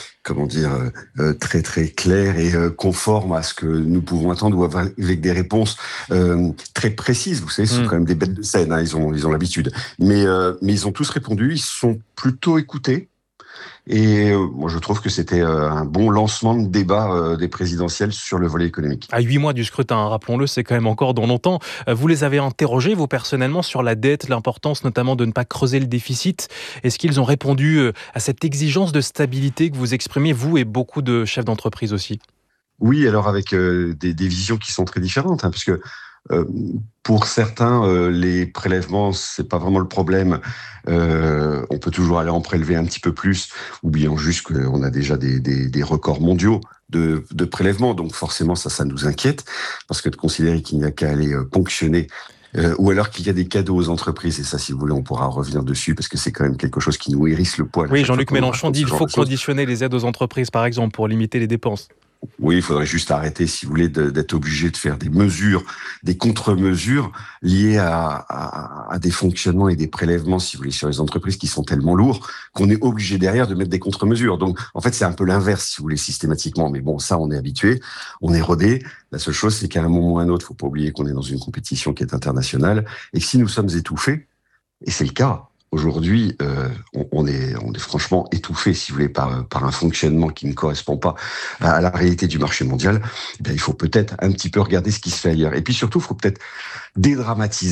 très très claires et conformes à ce que nous pouvons attendre, ou avec des réponses très précises. Vous savez, ce sont quand même des bêtes de scène, hein, ils ont l'habitude. Mais ils ont tous répondu, ils se sont plutôt écoutés. Et moi, je trouve que c'était un bon lancement de débat des présidentielles sur le volet économique. À 8 mois du scrutin, rappelons-le, c'est quand même encore dans longtemps. Vous les avez interrogés, vous personnellement, sur la dette, l'importance notamment de ne pas creuser le déficit. Est-ce qu'ils ont répondu à cette exigence de stabilité que vous exprimez, vous et beaucoup de chefs d'entreprise aussi ? Oui, alors avec des visions qui sont très différentes, hein, parce que pour certains, les prélèvements, c'est pas vraiment le problème. On peut toujours aller en prélever un petit peu plus, oubliant juste qu'on a déjà des records mondiaux de prélèvements. Donc forcément, ça nous inquiète, parce que de considérer qu'il n'y a qu'à aller ponctionner, ou alors qu'il y a des cadeaux aux entreprises, et ça, si vous voulez, on pourra revenir dessus, parce que c'est quand même quelque chose qui nous hérisse le poil. Oui, Jean-Luc Mélenchon dit qu'il faut conditionner les aides aux entreprises, par exemple, pour limiter les dépenses. Oui, il faudrait juste arrêter, si vous voulez, d'être obligé de faire des mesures, des contre-mesures liées à des fonctionnements et des prélèvements, si vous voulez, sur les entreprises qui sont tellement lourds qu'on est obligé derrière de mettre des contre-mesures. Donc, en fait, c'est un peu l'inverse, si vous voulez, systématiquement. Mais bon, ça, on est habitué, on est rodé. La seule chose, c'est qu'à un moment ou à un autre, faut pas oublier qu'on est dans une compétition qui est internationale et que si nous sommes étouffés, et c'est le cas, aujourd'hui, on est franchement étouffé, si vous voulez, par un fonctionnement qui ne correspond pas à la réalité du marché mondial. Eh bien, il faut peut-être un petit peu regarder ce qui se fait ailleurs. Et puis surtout, il faut peut-être dédramatiser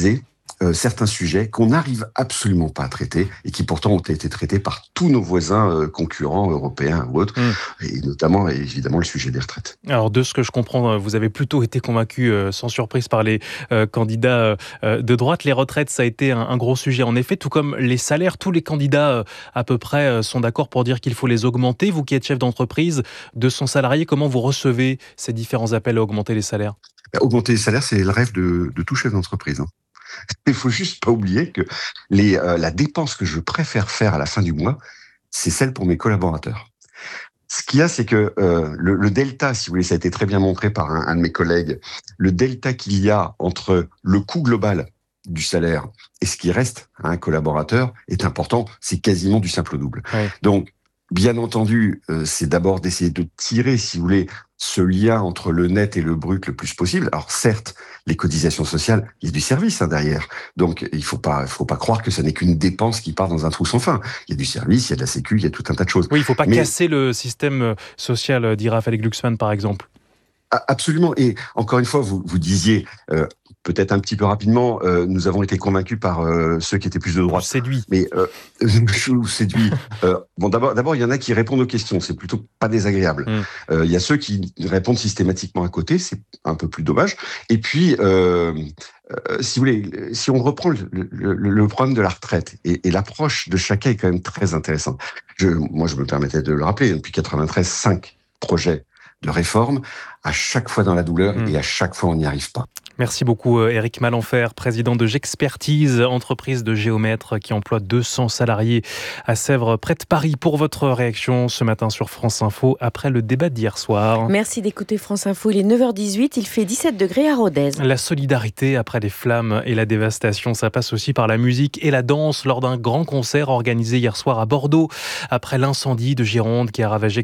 certains sujets qu'on n'arrive absolument pas à traiter et qui pourtant ont été traités par tous nos voisins concurrents européens ou autres, et notamment évidemment le sujet des retraites. Alors de ce que je comprends, vous avez plutôt été convaincu sans surprise par les candidats de droite. Les retraites, ça a été un gros sujet en effet, tout comme les salaires. Tous les candidats à peu près sont d'accord pour dire qu'il faut les augmenter. Vous qui êtes chef d'entreprise, 200 salariés, comment vous recevez ces différents appels à augmenter les salaires ? Augmenter les salaires, c'est le rêve de tout chef d'entreprise. Il faut juste pas oublier que la dépense que je préfère faire à la fin du mois, c'est celle pour mes collaborateurs. Ce qu'il y a, c'est que le delta, si vous voulez, ça a été très bien montré par un de mes collègues, le delta qu'il y a entre le coût global du salaire et ce qui reste à un collaborateur est important, c'est quasiment du simple au double. Ouais. Donc, bien entendu, c'est d'abord d'essayer de tirer, si vous voulez, ce lien entre le net et le brut le plus possible. Alors certes, les cotisations sociales, il y a du service derrière. Donc il faut pas croire que ça n'est qu'une dépense qui part dans un trou sans fin. Il y a du service, il y a de la sécu, il y a tout un tas de choses. Oui, il faut pas casser le système social, dit Raphaël Glucksmann par exemple. Absolument. Et encore une fois, vous disiez, peut-être un petit peu rapidement, nous avons été convaincus par ceux qui étaient plus de droite. Séduit. Mais séduit. Bon, d'abord, il y en a qui répondent aux questions. C'est plutôt pas désagréable. Il y a ceux qui répondent systématiquement à côté. C'est un peu plus dommage. Et puis, si vous voulez, si on reprend le problème de la retraite et l'approche de chacun est quand même très intéressante. Moi, je me permettais de le rappeler. Depuis 93, 5 projets de réforme, à chaque fois dans la douleur et à chaque fois on n'y arrive pas. Merci beaucoup Éric Malenfer, président de Gexpertise, entreprise de géomètres qui emploie 200 salariés à Sèvres, près de Paris. Pour votre réaction ce matin sur France Info, après le débat d'hier soir. Merci d'écouter France Info, il est 9h18, il fait 17 degrés à Rodez. La solidarité après les flammes et la dévastation, ça passe aussi par la musique et la danse lors d'un grand concert organisé hier soir à Bordeaux, après l'incendie de Gironde qui a ravagé